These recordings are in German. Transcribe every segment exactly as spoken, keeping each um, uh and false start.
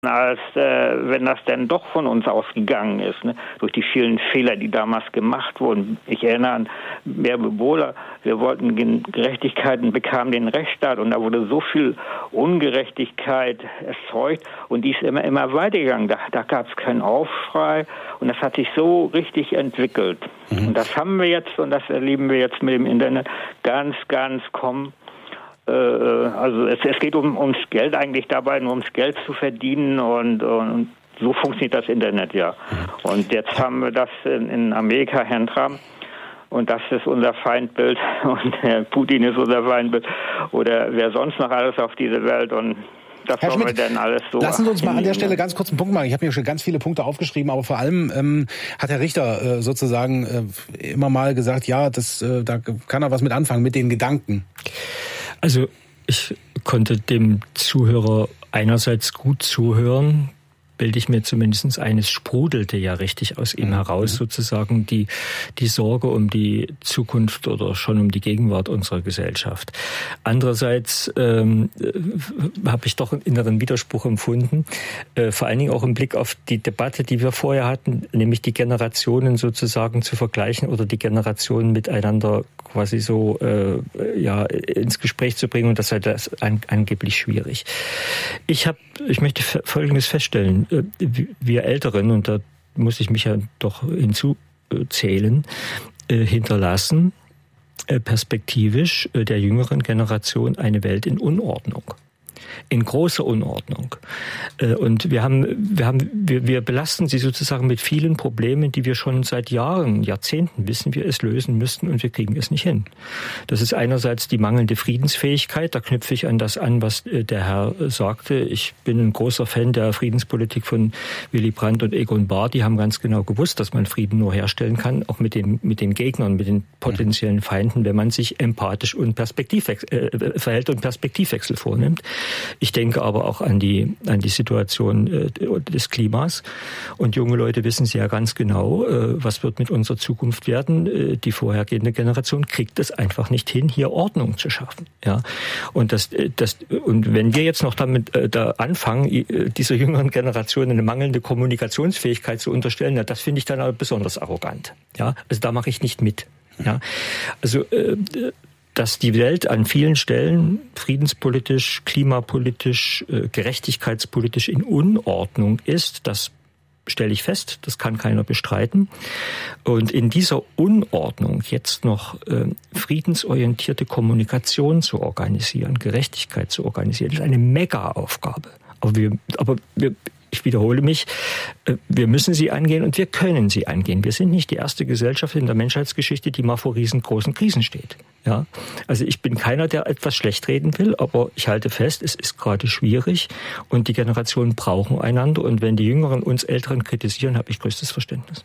als äh, wenn das denn doch von uns ausgegangen ist, ne? Durch die vielen Fehler, die damals gemacht wurden. Ich erinnere an Bärbel Bohler, wir wollten Gerechtigkeit und bekamen den Rechtsstaat und da wurde so viel Ungerechtigkeit erzeugt und die ist immer, immer weitergegangen. Da, da gab es keinen Aufschrei und das hat sich so richtig entwickelt. Mhm. Und das haben wir jetzt und das erleben wir jetzt mit dem Internet ganz, ganz kommen. Also es, es geht um, ums Geld eigentlich dabei, nur ums Geld zu verdienen und, und so funktioniert das Internet ja. Und jetzt haben wir das in, in Amerika, Herrn Trump, und das ist unser Feindbild und Herr Putin ist unser Feindbild oder wer sonst noch alles auf dieser Welt und das Herr sollen Schmidt, wir denn alles so. Lassen Sie uns mal an der Stelle ganz kurz einen Punkt machen. Ich habe mir schon ganz viele Punkte aufgeschrieben, aber vor allem ähm, hat Herr Richter äh, sozusagen äh, immer mal gesagt, ja, das, äh, da kann er was mit anfangen, mit den Gedanken. Also ich konnte dem Zuhörer einerseits gut zuhören, bilde ich mir zumindest ein, es sprudelte ja richtig aus ihm heraus sozusagen die, die Sorge um die Zukunft oder schon um die Gegenwart unserer Gesellschaft. Andererseits ähm, habe ich doch einen inneren Widerspruch empfunden, äh, vor allen Dingen auch im Blick auf die Debatte, die wir vorher hatten, nämlich die Generationen sozusagen zu vergleichen oder die Generationen miteinander quasi so äh, ja ins Gespräch zu bringen und das sei das an, angeblich schwierig. Ich habe, ich möchte Folgendes feststellen: Wir Älteren, und da muss ich mich ja doch hinzuzählen, äh, hinterlassen äh, perspektivisch äh, der jüngeren Generation eine Welt in Unordnung. In großer Unordnung. Und wir haben, wir haben, wir, wir belasten sie sozusagen mit vielen Problemen, die wir schon seit Jahren, Jahrzehnten wissen wir es lösen müssten und wir kriegen es nicht hin. Das ist einerseits die mangelnde Friedensfähigkeit. Da knüpfe ich an das an, was der Herr sagte. Ich bin ein großer Fan der Friedenspolitik von Willy Brandt und Egon Bahr. Die haben ganz genau gewusst, dass man Frieden nur herstellen kann, auch mit den, mit den Gegnern, mit den potenziellen Feinden, wenn man sich empathisch und Perspektivwechsel, äh, verhält und Perspektivwechsel vornimmt. Ich denke aber auch an die an die Situation äh, des Klimas. Und junge Leute wissen sehr ganz genau, äh, was wird mit unserer Zukunft werden. Äh, die vorhergehende Generation kriegt es einfach nicht hin, hier Ordnung zu schaffen. Ja, und das das und wenn wir jetzt noch damit äh, da anfangen, äh, dieser jüngeren Generation eine mangelnde Kommunikationsfähigkeit zu unterstellen, na, das finde ich dann aber besonders arrogant. Ja, also da mache ich nicht mit. Ja, also äh, dass die Welt an vielen Stellen friedenspolitisch, klimapolitisch, gerechtigkeitspolitisch in Unordnung ist, das stelle ich fest, das kann keiner bestreiten. Und in dieser Unordnung jetzt noch äh, friedensorientierte Kommunikation zu organisieren, Gerechtigkeit zu organisieren, ist eine Mega-Aufgabe. Aber wir, aber wir Ich wiederhole mich, wir müssen sie angehen und wir können sie angehen. Wir sind nicht die erste Gesellschaft in der Menschheitsgeschichte, die mal vor riesengroßen Krisen steht. Ja, also ich bin keiner, der etwas schlecht reden will, aber ich halte fest, es ist gerade schwierig und die Generationen brauchen einander. Und wenn die Jüngeren uns Älteren kritisieren, habe ich größtes Verständnis.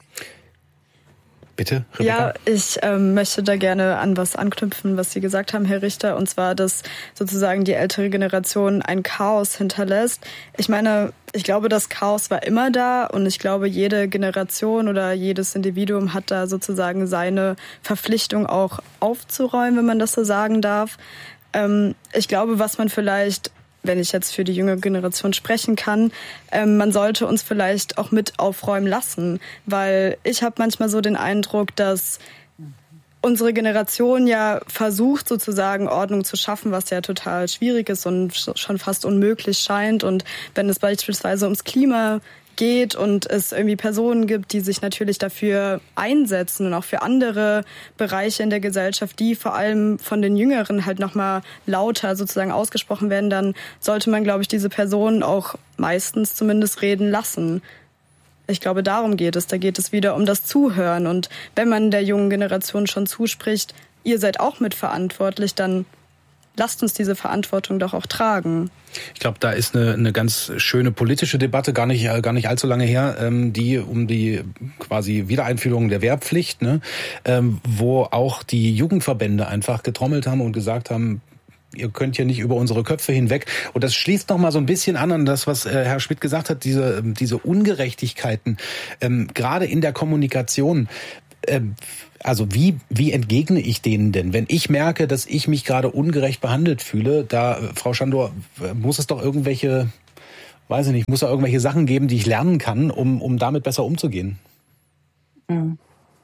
Bitte, Rebecca? Ja, ich ähm, möchte da gerne an was anknüpfen, was Sie gesagt haben, Herr Richter, und zwar, dass sozusagen die ältere Generation ein Chaos hinterlässt. Ich meine, ich glaube, das Chaos war immer da und ich glaube, jede Generation oder jedes Individuum hat da sozusagen seine Verpflichtung auch aufzuräumen, wenn man das so sagen darf. Ähm, ich glaube, was man vielleicht, wenn ich jetzt für die junge Generation sprechen kann, ähm, man sollte uns vielleicht auch mit aufräumen lassen, weil ich habe manchmal so den Eindruck, dass unsere Generation ja versucht sozusagen Ordnung zu schaffen, was ja total schwierig ist und schon fast unmöglich scheint. Und wenn es beispielsweise ums Klima geht und es irgendwie Personen gibt, die sich natürlich dafür einsetzen und auch für andere Bereiche in der Gesellschaft, die vor allem von den Jüngeren halt nochmal lauter sozusagen ausgesprochen werden, dann sollte man, glaube ich, diese Personen auch meistens zumindest reden lassen. Ich glaube, darum geht es. Da geht es wieder um das Zuhören. Und wenn man der jungen Generation schon zuspricht, ihr seid auch mitverantwortlich, dann lasst uns diese Verantwortung doch auch tragen. Ich glaube, da ist eine, eine ganz schöne politische Debatte, gar nicht, gar nicht allzu lange her, ähm, die um die quasi Wiedereinführung der Wehrpflicht, ne, ähm, wo auch die Jugendverbände einfach getrommelt haben und gesagt haben, ihr könnt hier nicht über unsere Köpfe hinweg. Und das schließt noch mal so ein bisschen an an das, was äh, Herr Schmidt gesagt hat, diese, diese Ungerechtigkeiten, ähm, gerade in der Kommunikation. Ähm, also wie, wie entgegne ich denen denn? Wenn ich merke, dass ich mich gerade ungerecht behandelt fühle, da, Frau Schandor, muss es doch irgendwelche weiß ich nicht, muss da irgendwelche Sachen geben, die ich lernen kann, um, um damit besser umzugehen? Mhm.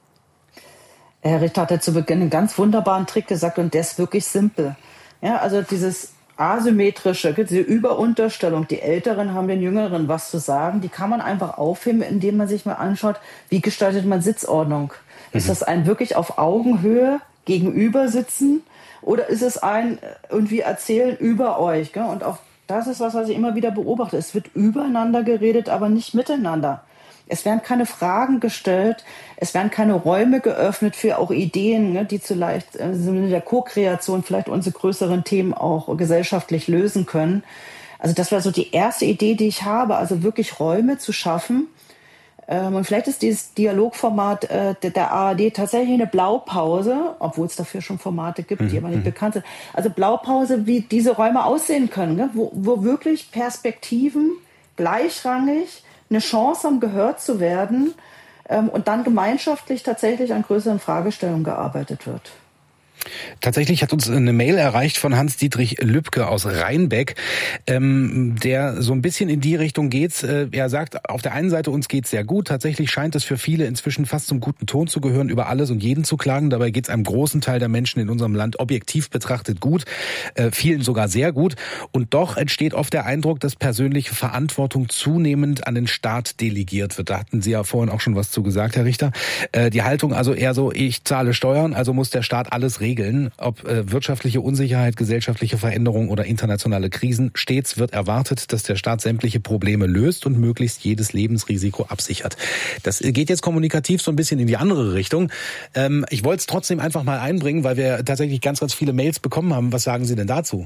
Herr Richter hat ja zu Beginn einen ganz wunderbaren Trick gesagt und der ist wirklich simpel. Ja, also dieses asymmetrische, diese Überunterstellung, die Älteren haben den Jüngeren was zu sagen, die kann man einfach aufheben, indem man sich mal anschaut, wie gestaltet man Sitzordnung. Mhm. Ist das ein wirklich auf Augenhöhe gegenüber sitzen oder ist es ein irgendwie erzählen über euch? Gell? Und auch das ist was, was ich immer wieder beobachte. Es wird übereinander geredet, aber nicht miteinander. Es werden keine Fragen gestellt, es werden keine Räume geöffnet für auch Ideen, ne, die vielleicht in der Co-Kreation vielleicht unsere größeren Themen auch gesellschaftlich lösen können. Also das wäre so die erste Idee, die ich habe, also wirklich Räume zu schaffen. Ähm, und vielleicht ist dieses Dialogformat äh, der, der A R D tatsächlich eine Blaupause, obwohl es dafür schon Formate gibt, die aber nicht bekannt sind. Also Blaupause, wie diese Räume aussehen können, ne, wo, wo wirklich Perspektiven gleichrangig eine Chance haben, gehört zu werden ähm, und dann gemeinschaftlich tatsächlich an größeren Fragestellungen gearbeitet wird. Tatsächlich hat uns eine Mail erreicht von Hans-Dietrich Lübke aus Rheinbeck, ähm, der so ein bisschen in die Richtung geht. Äh, er sagt, auf der einen Seite, uns geht's sehr gut. Tatsächlich scheint es für viele inzwischen fast zum guten Ton zu gehören, über alles und jeden zu klagen. Dabei geht's einem großen Teil der Menschen in unserem Land objektiv betrachtet gut, äh, vielen sogar sehr gut. Und doch entsteht oft der Eindruck, dass persönliche Verantwortung zunehmend an den Staat delegiert wird. Da hatten Sie ja vorhin auch schon was zu gesagt, Herr Richter. Äh, die Haltung also eher so, ich zahle Steuern, also muss der Staat alles regeln. Ob äh, wirtschaftliche Unsicherheit, gesellschaftliche Veränderung oder internationale Krisen, stets wird erwartet, dass der Staat sämtliche Probleme löst und möglichst jedes Lebensrisiko absichert. Das geht jetzt kommunikativ so ein bisschen in die andere Richtung. Ähm, ich wollte es trotzdem einfach mal einbringen, weil wir tatsächlich ganz, ganz viele Mails bekommen haben. Was sagen Sie denn dazu?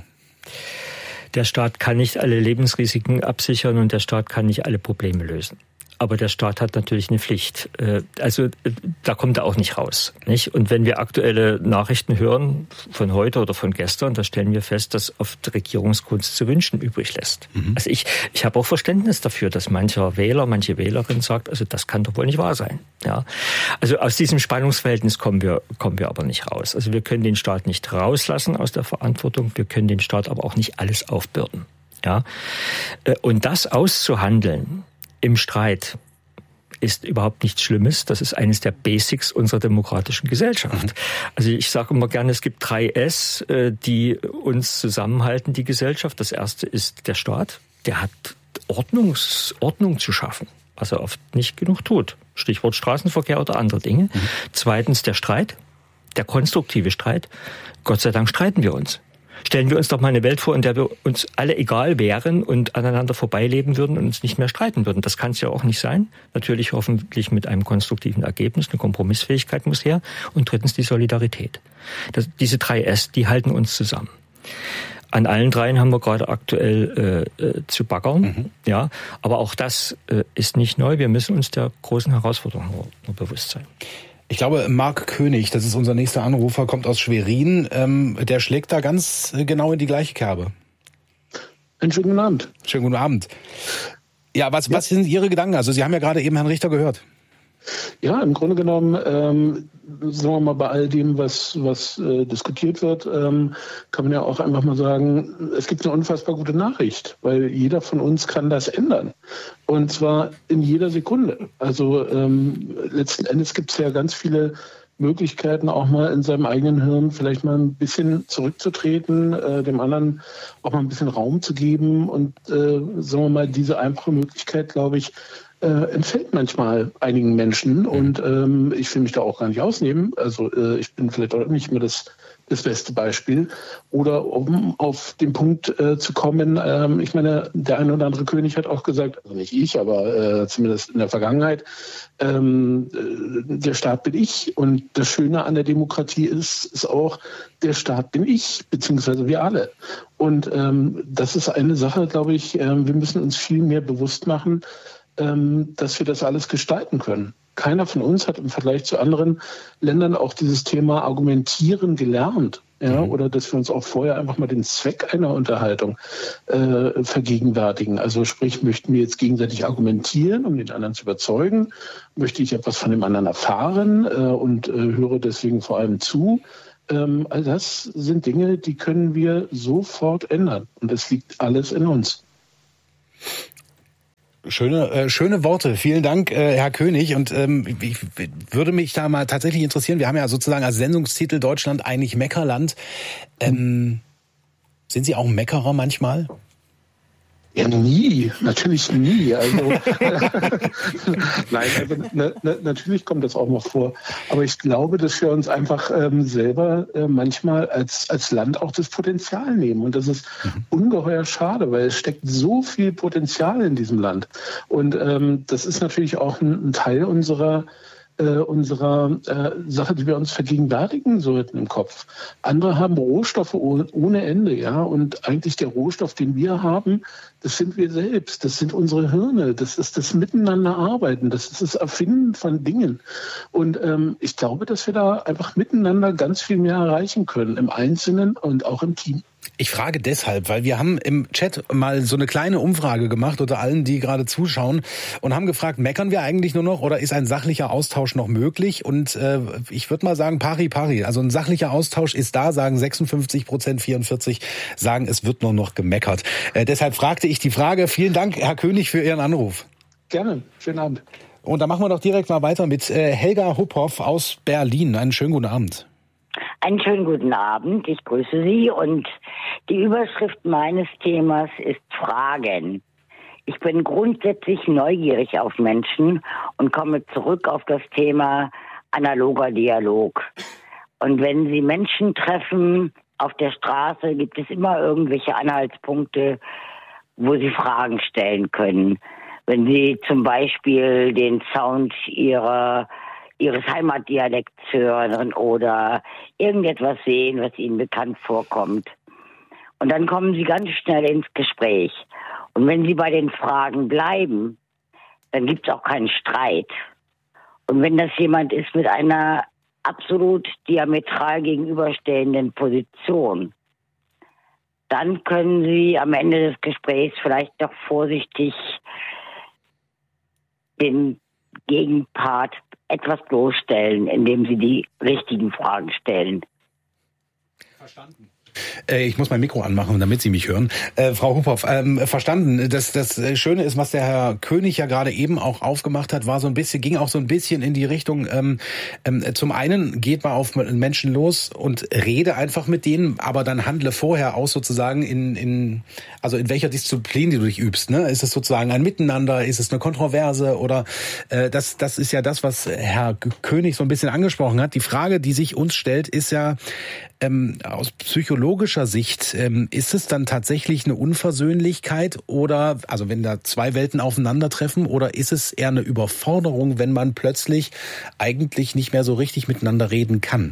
Der Staat kann nicht alle Lebensrisiken absichern und der Staat kann nicht alle Probleme lösen. Aber der Staat hat natürlich eine Pflicht. Also da kommt er auch nicht raus. Nicht? Und wenn wir aktuelle Nachrichten hören, von heute oder von gestern, da stellen wir fest, dass oft Regierungskunst zu wünschen übrig lässt. Mhm. Also ich, ich habe auch Verständnis dafür, dass mancher Wähler, manche Wählerin sagt, also das kann doch wohl nicht wahr sein. Ja? Also aus diesem Spannungsverhältnis kommen wir, kommen wir aber nicht raus. Also wir können den Staat nicht rauslassen aus der Verantwortung, wir können den Staat aber auch nicht alles aufbürden. Ja? Und das auszuhandeln im Streit ist überhaupt nichts Schlimmes. Das ist eines der Basics unserer demokratischen Gesellschaft. Also ich sage immer gerne, es gibt drei S, die uns zusammenhalten, die Gesellschaft. Das erste ist der Staat. Der hat Ordnungs, Ordnung zu schaffen, was er oft nicht genug tut. Stichwort Straßenverkehr oder andere Dinge. Mhm. Zweitens der Streit, der konstruktive Streit. Gott sei Dank streiten wir uns. Stellen wir uns doch mal eine Welt vor, in der wir uns alle egal wären und aneinander vorbeileben würden und uns nicht mehr streiten würden. Das kann es ja auch nicht sein. Natürlich hoffentlich mit einem konstruktiven Ergebnis. Eine Kompromissfähigkeit muss her. Und drittens die Solidarität. Das, diese drei S, die halten uns zusammen. An allen dreien haben wir gerade aktuell äh, äh, zu baggern. Mhm. Ja, aber auch das äh, ist nicht neu. Wir müssen uns der großen Herausforderung nur, nur bewusst sein. Ich glaube, Marc König, das ist unser nächster Anrufer, kommt aus Schwerin. Ähm, der schlägt da ganz genau in die gleiche Kerbe. Einen schönen guten Abend. Schönen guten Abend. Ja, was, ja. was sind Ihre Gedanken? Also Sie haben ja gerade eben Herrn Richter gehört. Ja, im Grunde genommen, ähm, sagen wir mal, bei all dem, was, was äh, diskutiert wird, ähm, kann man ja auch einfach mal sagen, es gibt eine unfassbar gute Nachricht, weil jeder von uns kann das ändern. Und zwar in jeder Sekunde. Also ähm, letzten Endes gibt es ja ganz viele Möglichkeiten, auch mal in seinem eigenen Hirn vielleicht mal ein bisschen zurückzutreten, äh, dem anderen auch mal ein bisschen Raum zu geben. Und äh, sagen wir mal, diese einfache Möglichkeit, glaube ich, Äh, entfällt manchmal einigen Menschen und ähm, ich will mich da auch gar nicht ausnehmen. Also äh, ich bin vielleicht auch nicht mehr das, das beste Beispiel. Oder um auf den Punkt äh, zu kommen, ähm, ich meine, der eine oder andere König hat auch gesagt, also nicht ich, aber äh, zumindest in der Vergangenheit, ähm, äh, der Staat bin ich. Und das Schöne an der Demokratie ist, ist auch, der Staat bin ich, beziehungsweise wir alle. Und ähm, das ist eine Sache, glaube ich, äh, wir müssen uns viel mehr bewusst machen, dass wir das alles gestalten können. Keiner von uns hat im Vergleich zu anderen Ländern auch dieses Thema Argumentieren gelernt. Ja, mhm. Oder dass wir uns auch vorher einfach mal den Zweck einer Unterhaltung äh, vergegenwärtigen. Also sprich, möchten wir jetzt gegenseitig argumentieren, um den anderen zu überzeugen? Möchte ich etwas von dem anderen erfahren äh, und äh, höre deswegen vor allem zu? Ähm, all das sind Dinge, die können wir sofort ändern. Und das liegt alles in uns. Schöne, äh, schöne Worte. Vielen Dank, äh, Herr König. Und ähm, ich würde mich da mal tatsächlich interessieren. Wir haben ja sozusagen als Sendungstitel Deutschland eigentlich Meckerland. Ähm, sind Sie auch ein Meckerer manchmal? Ja, nie. Natürlich nie. Also, nein, also, na, na, natürlich kommt das auch noch vor. Aber ich glaube, dass wir uns einfach ähm, selber äh, manchmal als, als Land auch das Potenzial nehmen. Und das ist mhm. ungeheuer schade, weil es steckt so viel Potenzial in diesem Land. Und ähm, das ist natürlich auch ein, ein Teil unserer Äh, unserer äh, Sache, die wir uns vergegenwärtigen sollten im Kopf. Andere haben Rohstoffe ohne, ohne Ende, ja, und eigentlich der Rohstoff, den wir haben, das sind wir selbst, das sind unsere Hirne, das ist das Miteinanderarbeiten, das ist das Erfinden von Dingen. Und ähm, ich glaube, dass wir da einfach miteinander ganz viel mehr erreichen können, im Einzelnen und auch im Team. Ich frage deshalb, weil wir haben im Chat mal so eine kleine Umfrage gemacht unter allen, die gerade zuschauen und haben gefragt, meckern wir eigentlich nur noch oder ist ein sachlicher Austausch noch möglich? Und äh, ich würde mal sagen, pari pari. Also ein sachlicher Austausch ist da, sagen sechsundfünfzig Prozent, vierundvierzig sagen, es wird nur noch gemeckert. Äh, deshalb fragte ich die Frage. Vielen Dank, Herr König, für Ihren Anruf. Gerne. Schönen Abend. Und dann machen wir doch direkt mal weiter mit äh, Helga Huphoff aus Berlin. Einen schönen guten Abend. Einen schönen guten Abend, ich grüße Sie und die Überschrift meines Themas ist Fragen. Ich bin grundsätzlich neugierig auf Menschen und komme zurück auf das Thema analoger Dialog. Und wenn Sie Menschen treffen auf der Straße, gibt es immer irgendwelche Anhaltspunkte, wo Sie Fragen stellen können. Wenn Sie zum Beispiel den Sound Ihrer ihres Heimatdialekts hören oder irgendetwas sehen, was ihnen bekannt vorkommt. Und dann kommen sie ganz schnell ins Gespräch. Und wenn sie bei den Fragen bleiben, dann gibt es auch keinen Streit. Und wenn das jemand ist mit einer absolut diametral gegenüberstehenden Position, dann können sie am Ende des Gesprächs vielleicht doch vorsichtig den Gegenpart etwas bloßstellen, indem sie die richtigen Fragen stellen. Verstanden. Ich muss mein Mikro anmachen, damit Sie mich hören. Äh, Frau Huphoff, ähm, verstanden. Das, das Schöne ist, was der Herr König ja gerade eben auch aufgemacht hat, war so ein bisschen, ging auch so ein bisschen in die Richtung, ähm, ähm, zum einen geht mal auf Menschen los und rede einfach mit denen, aber dann handle vorher aus sozusagen in, in also in welcher Disziplin die du dich übst. Ne? Ist es sozusagen ein Miteinander, ist es eine Kontroverse oder äh, das, das ist ja das, was Herr König so ein bisschen angesprochen hat. Die Frage, die sich uns stellt, ist ja ähm, aus psychologischer Sicht, ähm, ist es dann tatsächlich eine Unversöhnlichkeit oder, also wenn da zwei Welten aufeinandertreffen, oder ist es eher eine Überforderung, wenn man plötzlich eigentlich nicht mehr so richtig miteinander reden kann?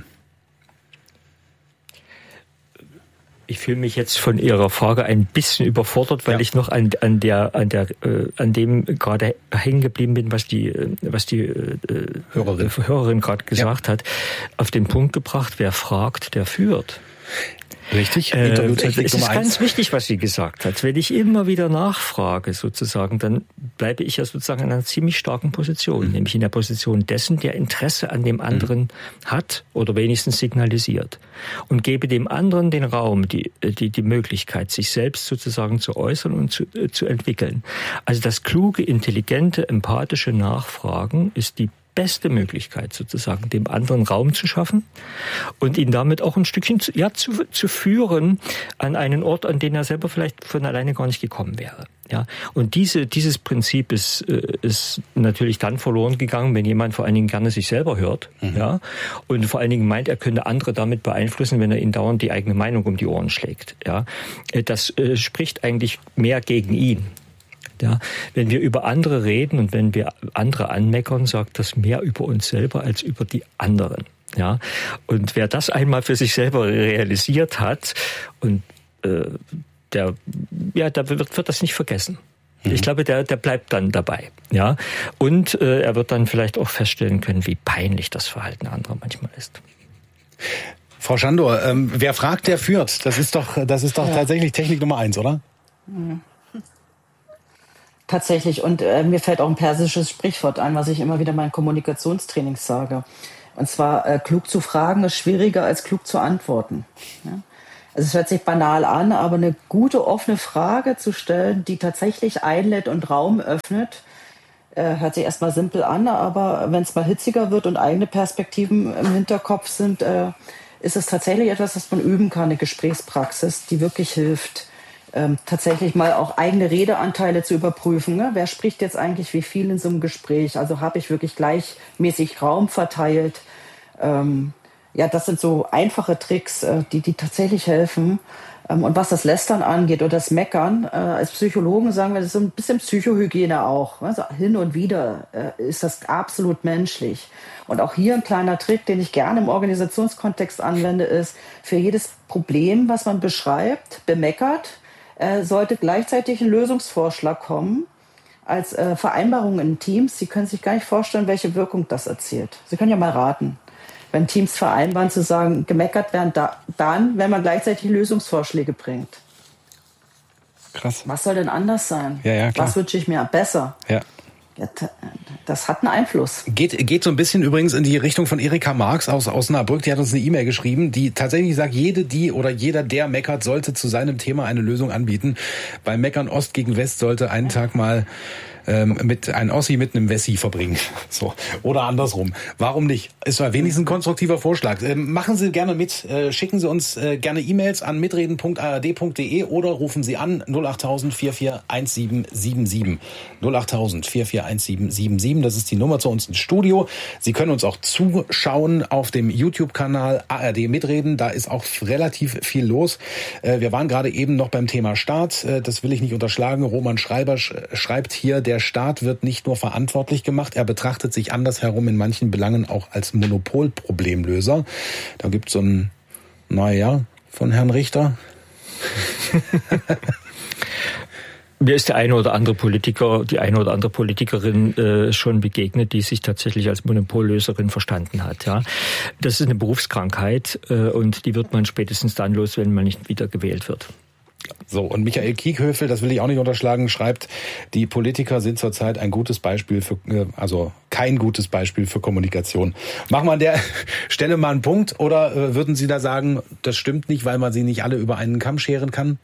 Ich fühle mich jetzt von Ihrer Frage ein bisschen überfordert, weil ja. ich noch an, an der, an der, äh, an dem gerade hängen geblieben bin, was die, was die äh, Hörerin, Hörerin gerade gesagt ja. hat, auf den Punkt gebracht: Wer fragt, der führt. Richtig. Äh, es ist ganz wichtig, was sie gesagt hat. Wenn ich immer wieder nachfrage, sozusagen, dann bleibe ich ja sozusagen in einer ziemlich starken Position, mhm. nämlich in der Position dessen, der Interesse an dem anderen mhm. hat oder wenigstens signalisiert, und gebe dem anderen den Raum, die die die Möglichkeit, sich selbst sozusagen zu äußern und zu, äh, zu entwickeln. Also das kluge, intelligente, empathische Nachfragen ist die beste Möglichkeit, sozusagen dem anderen Raum zu schaffen und ihn damit auch ein Stückchen zu, ja, zu, zu führen an einen Ort, an den er selber vielleicht von alleine gar nicht gekommen wäre. Ja, und diese, dieses Prinzip ist, ist natürlich dann verloren gegangen, wenn jemand vor allen Dingen gerne sich selber hört, mhm. ja, und vor allen Dingen meint, er könnte andere damit beeinflussen, wenn er ihnen dauernd die eigene Meinung um die Ohren schlägt. Ja, das äh, spricht eigentlich mehr gegen ihn. Ja, wenn wir über andere reden und wenn wir andere anmeckern, sagt das mehr über uns selber als über die anderen. Ja, und wer das einmal für sich selber realisiert hat, und äh, der, ja, der wird, wird das nicht vergessen. Mhm. Ich glaube, der, der bleibt dann dabei. Ja, und äh, er wird dann vielleicht auch feststellen können, wie peinlich das Verhalten anderer manchmal ist. Frau Schandor, ähm, wer fragt, der führt. Das ist doch, das ist doch ja. tatsächlich Technik Nummer eins, oder? Mhm. Tatsächlich. Und äh, mir fällt auch ein persisches Sprichwort ein, was ich immer wieder in meinen Kommunikationstrainings sage. Und zwar, äh, klug zu fragen ist schwieriger als klug zu antworten. Ja? Also es hört sich banal an, aber eine gute, offene Frage zu stellen, die tatsächlich einlädt und Raum öffnet, äh, hört sich erstmal simpel an, aber wenn es mal hitziger wird und eigene Perspektiven im Hinterkopf sind, äh, ist es tatsächlich etwas, was man üben kann, eine Gesprächspraxis, die wirklich hilft, ähm, tatsächlich mal auch eigene Redeanteile zu überprüfen. Ne? Wer spricht jetzt eigentlich wie viel in so einem Gespräch? Also habe ich wirklich gleichmäßig Raum verteilt? Ähm, Ja, das sind so einfache Tricks, die, die tatsächlich helfen. Und was das Lästern angeht oder das Meckern, als Psychologen sagen wir, das ist so ein bisschen Psychohygiene auch. Also hin und wieder ist das absolut menschlich. Und auch hier ein kleiner Trick, den ich gerne im Organisationskontext anwende, ist, für jedes Problem, was man beschreibt, bemeckert, sollte gleichzeitig ein Lösungsvorschlag kommen als Vereinbarung in Teams. Sie können sich gar nicht vorstellen, welche Wirkung das erzielt. Sie können ja mal raten. Wenn Teams vereinbaren, zu sagen, gemeckert werden da, dann, wenn man gleichzeitig Lösungsvorschläge bringt. Krass. Was soll denn anders sein? Ja, ja, klar. Was wünsche ich mir besser? Ja. Ja, das hat einen Einfluss. Geht, geht so ein bisschen übrigens in die Richtung von Erika Marx aus Osnabrück. Die hat uns eine E-Mail geschrieben, die tatsächlich sagt, jede, die oder jeder, der meckert, sollte zu seinem Thema eine Lösung anbieten. Beim Meckern Ost gegen West sollte einen Tag mal ähm, mit ein Ossi mit einem Wessi verbringen. So. Oder andersrum. Warum nicht? Ist ja wenigstens ein konstruktiver Vorschlag. Ähm, machen Sie gerne mit. Äh, schicken Sie uns äh, gerne E-Mails an mitreden punkt a r d punkt d e oder rufen Sie an null acht null null vier vier eins sieben sieben sieben. null acht null null vier vier eins sieben sieben sieben. Das ist die Nummer zu uns ins Studio. Sie können uns auch zuschauen auf dem YouTube-Kanal A R D Mitreden. Da ist auch relativ viel los. Äh, wir waren gerade eben noch beim Thema Staat. Äh, das will ich nicht unterschlagen. Roman Schreiber sch- schreibt hier, der Staat wird nicht nur verantwortlich gemacht, er betrachtet sich andersherum in manchen Belangen auch als Monopolproblemlöser. Da gibt es so ein, naja, von Herrn Richter. Mir ist der eine oder andere Politiker, die eine oder andere Politikerin äh, schon begegnet, die sich tatsächlich als Monopollöserin verstanden hat. Ja, das ist eine Berufskrankheit äh, und die wird man spätestens dann los, wenn man nicht wieder gewählt wird. So, und Michael Kiekhöfel, das will ich auch nicht unterschlagen, schreibt, die Politiker sind zurzeit ein gutes Beispiel für, also kein gutes Beispiel für Kommunikation. Machen wir an der Stelle mal einen Punkt, oder äh, würden Sie da sagen, das stimmt nicht, weil man sie nicht alle über einen Kamm scheren kann?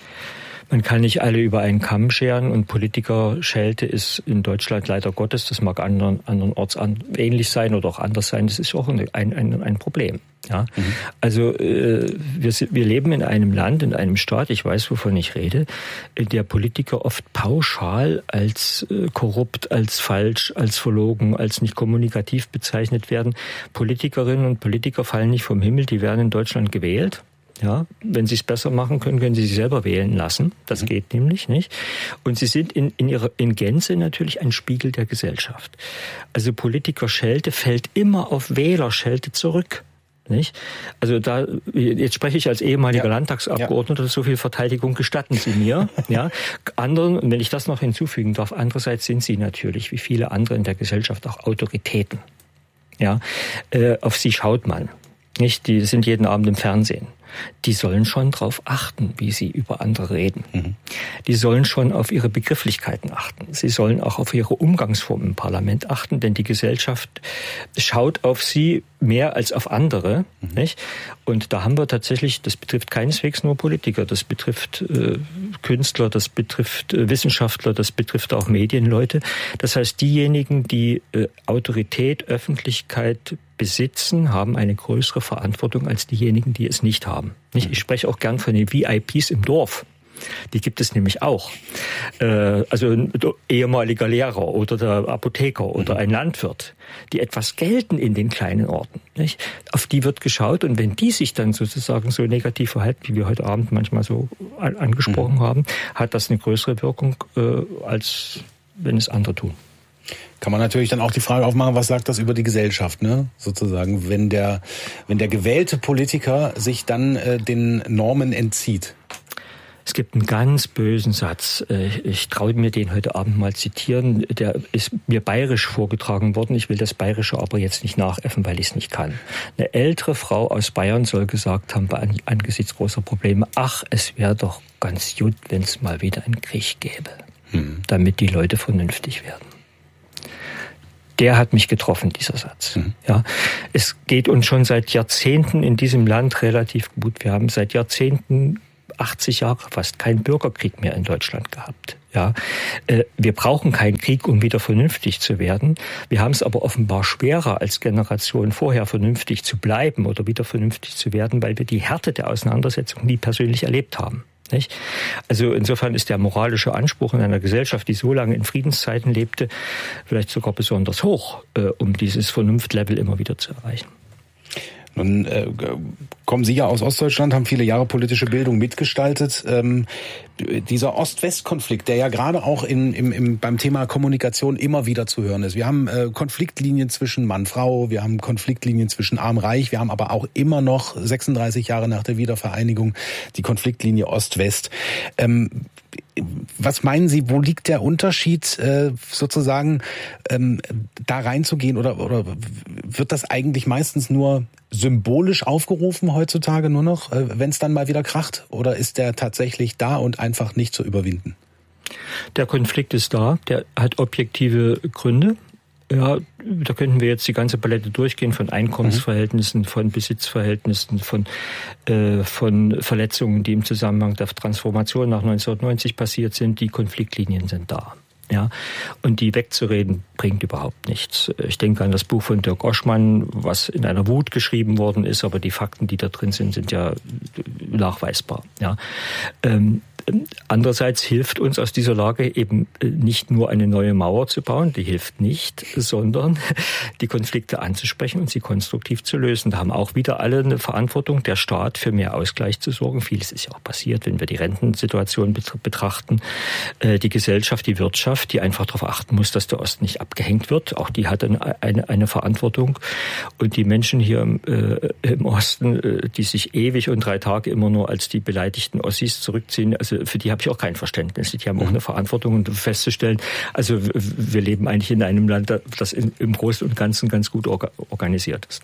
Man kann nicht alle über einen Kamm scheren, und Politikerschelte ist in Deutschland leider Gottes, das mag anderen, andernorts an, ähnlich sein oder auch anders sein, das ist auch ein, ein, ein Problem. Ja? Mhm. Also äh, wir, wir leben in einem Land, in einem Staat, ich weiß, wovon ich rede, in der Politiker oft pauschal als äh, korrupt, als falsch, als verlogen, als nicht kommunikativ bezeichnet werden. Politikerinnen und Politiker fallen nicht vom Himmel, die werden in Deutschland gewählt. Ja, wenn sie es besser machen können, können sie sich selber wählen lassen. Das mhm. geht nämlich nicht. Und sie sind in, in ihrer in Gänze natürlich ein Spiegel der Gesellschaft. Also Politikerschelte fällt immer auf Wählerschelte zurück. Nicht? Also da, jetzt spreche ich als ehemaliger ja. Landtagsabgeordneter, ja. so viel Verteidigung gestatten Sie mir. Ja, anderen, und wenn ich das noch hinzufügen darf, andererseits sind sie natürlich, wie viele andere in der Gesellschaft, auch Autoritäten. Ja, äh, auf sie schaut man. Nicht? Die sind jeden Abend im Fernsehen. Die sollen schon darauf achten, wie sie über andere reden. Mhm. Die sollen schon auf ihre Begrifflichkeiten achten. Sie sollen auch auf ihre Umgangsformen im Parlament achten, denn die Gesellschaft schaut auf sie mehr als auf andere. Mhm. Nicht? Und da haben wir tatsächlich, das betrifft keineswegs nur Politiker, das betrifft äh, Künstler, das betrifft äh, Wissenschaftler, das betrifft auch Medienleute. Das heißt, diejenigen, die äh, Autorität, Öffentlichkeit besitzen, haben eine größere Verantwortung als diejenigen, die es nicht haben. Nicht? Ich spreche auch gern von den V I Ps im Dorf. Die gibt es nämlich auch. Äh, also ein ehemaliger Lehrer oder der Apotheker oder ein Landwirt, die etwas gelten in den kleinen Orten. Nicht? Auf die wird geschaut, und wenn die sich dann sozusagen so negativ verhalten, wie wir heute Abend manchmal so an, angesprochen mhm. haben, hat das eine größere Wirkung, äh, als wenn es andere tun. Kann man natürlich dann auch die Frage aufmachen, was sagt das über die Gesellschaft, ne? Sozusagen, wenn der, wenn der gewählte Politiker sich dann äh, den Normen entzieht. Es gibt einen ganz bösen Satz, ich traue mir den heute Abend mal zitieren, der ist mir bayerisch vorgetragen worden, ich will das Bayerische aber jetzt nicht nachäffen, weil ich es nicht kann. Eine ältere Frau aus Bayern soll gesagt haben, bei angesichts großer Probleme, ach, es wäre doch ganz gut, wenn es mal wieder einen Krieg gäbe, hm. damit die Leute vernünftig werden. der hat mich getroffen, dieser Satz. Mhm. Ja, es geht uns schon seit Jahrzehnten in diesem Land relativ gut. Wir haben seit Jahrzehnten, achtzig Jahre fast, keinen Bürgerkrieg mehr in Deutschland gehabt. Ja, wir brauchen keinen Krieg, um wieder vernünftig zu werden. Wir haben es aber offenbar schwerer, als Generation vorher vernünftig zu bleiben oder wieder vernünftig zu werden, weil wir die Härte der Auseinandersetzung nie persönlich erlebt haben. Nicht? Also insofern ist der moralische Anspruch in einer Gesellschaft, die so lange in Friedenszeiten lebte, vielleicht sogar besonders hoch, äh, um dieses Vernunftlevel immer wieder zu erreichen. Nun äh, kommen Sie ja aus Ostdeutschland, haben viele Jahre politische Bildung mitgestaltet. Ähm, dieser Ost-West-Konflikt, der ja gerade auch in, im, im, beim Thema Kommunikation immer wieder zu hören ist. Wir haben äh, Konfliktlinien zwischen Mann-Frau, wir haben Konfliktlinien zwischen Arm-Reich, wir haben aber auch immer noch, sechsunddreißig Jahre nach der Wiedervereinigung, die Konfliktlinie Ost-West. Ähm, Was meinen Sie, wo liegt der Unterschied, äh, sozusagen ähm, da reinzugehen? Oder, oder wird das eigentlich meistens nur symbolisch aufgerufen heutzutage nur noch, äh, wenn es dann mal wieder kracht? Oder ist der tatsächlich da und einfach nicht zu überwinden? Der Konflikt ist da, der hat objektive Gründe. Ja, da könnten wir jetzt die ganze Palette durchgehen von Einkommensverhältnissen, von Besitzverhältnissen, von äh, von Verletzungen, die im Zusammenhang der Transformation nach neunzehnhundertneunzig passiert sind. Die Konfliktlinien sind da. Ja, und die wegzureden bringt überhaupt nichts. Ich denke an das Buch von Dirk Oschmann, was in einer Wut geschrieben worden ist, aber die Fakten, die da drin sind, sind ja nachweisbar. Ja. Ähm, Andererseits hilft uns aus dieser Lage eben nicht nur eine neue Mauer zu bauen, die hilft nicht, sondern die Konflikte anzusprechen und sie konstruktiv zu lösen. Da haben auch wieder alle eine Verantwortung, der Staat für mehr Ausgleich zu sorgen. Vieles ist ja auch passiert, wenn wir die Rentensituation betrachten. Die Gesellschaft, die Wirtschaft, die einfach darauf achten muss, dass der Osten nicht abgehängt wird. Auch die hat eine, eine, eine Verantwortung. Und die Menschen hier im, äh, im Osten, die sich ewig und drei Tage immer nur als die beleidigten Ossis zurückziehen, also für die habe ich auch kein Verständnis. Die haben auch eine Verantwortung, um festzustellen, also wir leben eigentlich in einem Land, das im Großen und Ganzen ganz gut organisiert ist.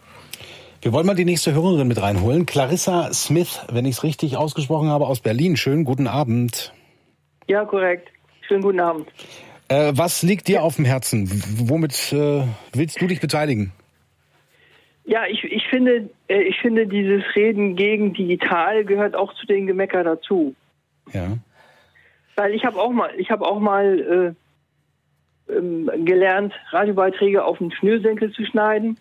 Wir wollen mal die nächste Hörerin mit reinholen. Clarissa Smith, wenn ich es richtig ausgesprochen habe, aus Berlin. Schönen guten Abend. Ja, korrekt. Schönen guten Abend. Äh, was liegt dir auf dem Herzen? Womit äh, willst du dich beteiligen? Ja, ich, ich finde, ich finde, dieses Reden gegen digital gehört auch zu den Gemecker dazu. Ja. Weil ich habe auch mal, ich habe auch mal äh, ähm, gelernt, Radiobeiträge auf den Schnürsenkel zu schneiden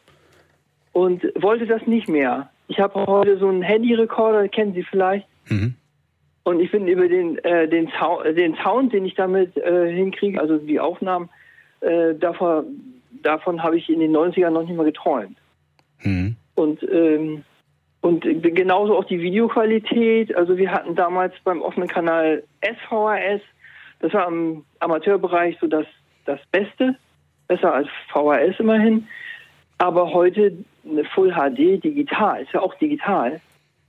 und wollte das nicht mehr. Ich habe heute so einen Handyrekorder, kennen Sie vielleicht. Mhm. Und ich bin über den äh, den, Sound, den Sound, den ich damit äh, hinkriege, also die Aufnahmen, äh, davon, davon habe ich in den neunzigern noch nicht mal geträumt. Mhm. Und ähm, Und genauso auch die Videoqualität. Also wir hatten damals beim offenen Kanal S V H S, das war im Amateurbereich so das, das Beste, besser als V H S immerhin. Aber heute eine Full H D digital, ist ja auch digital.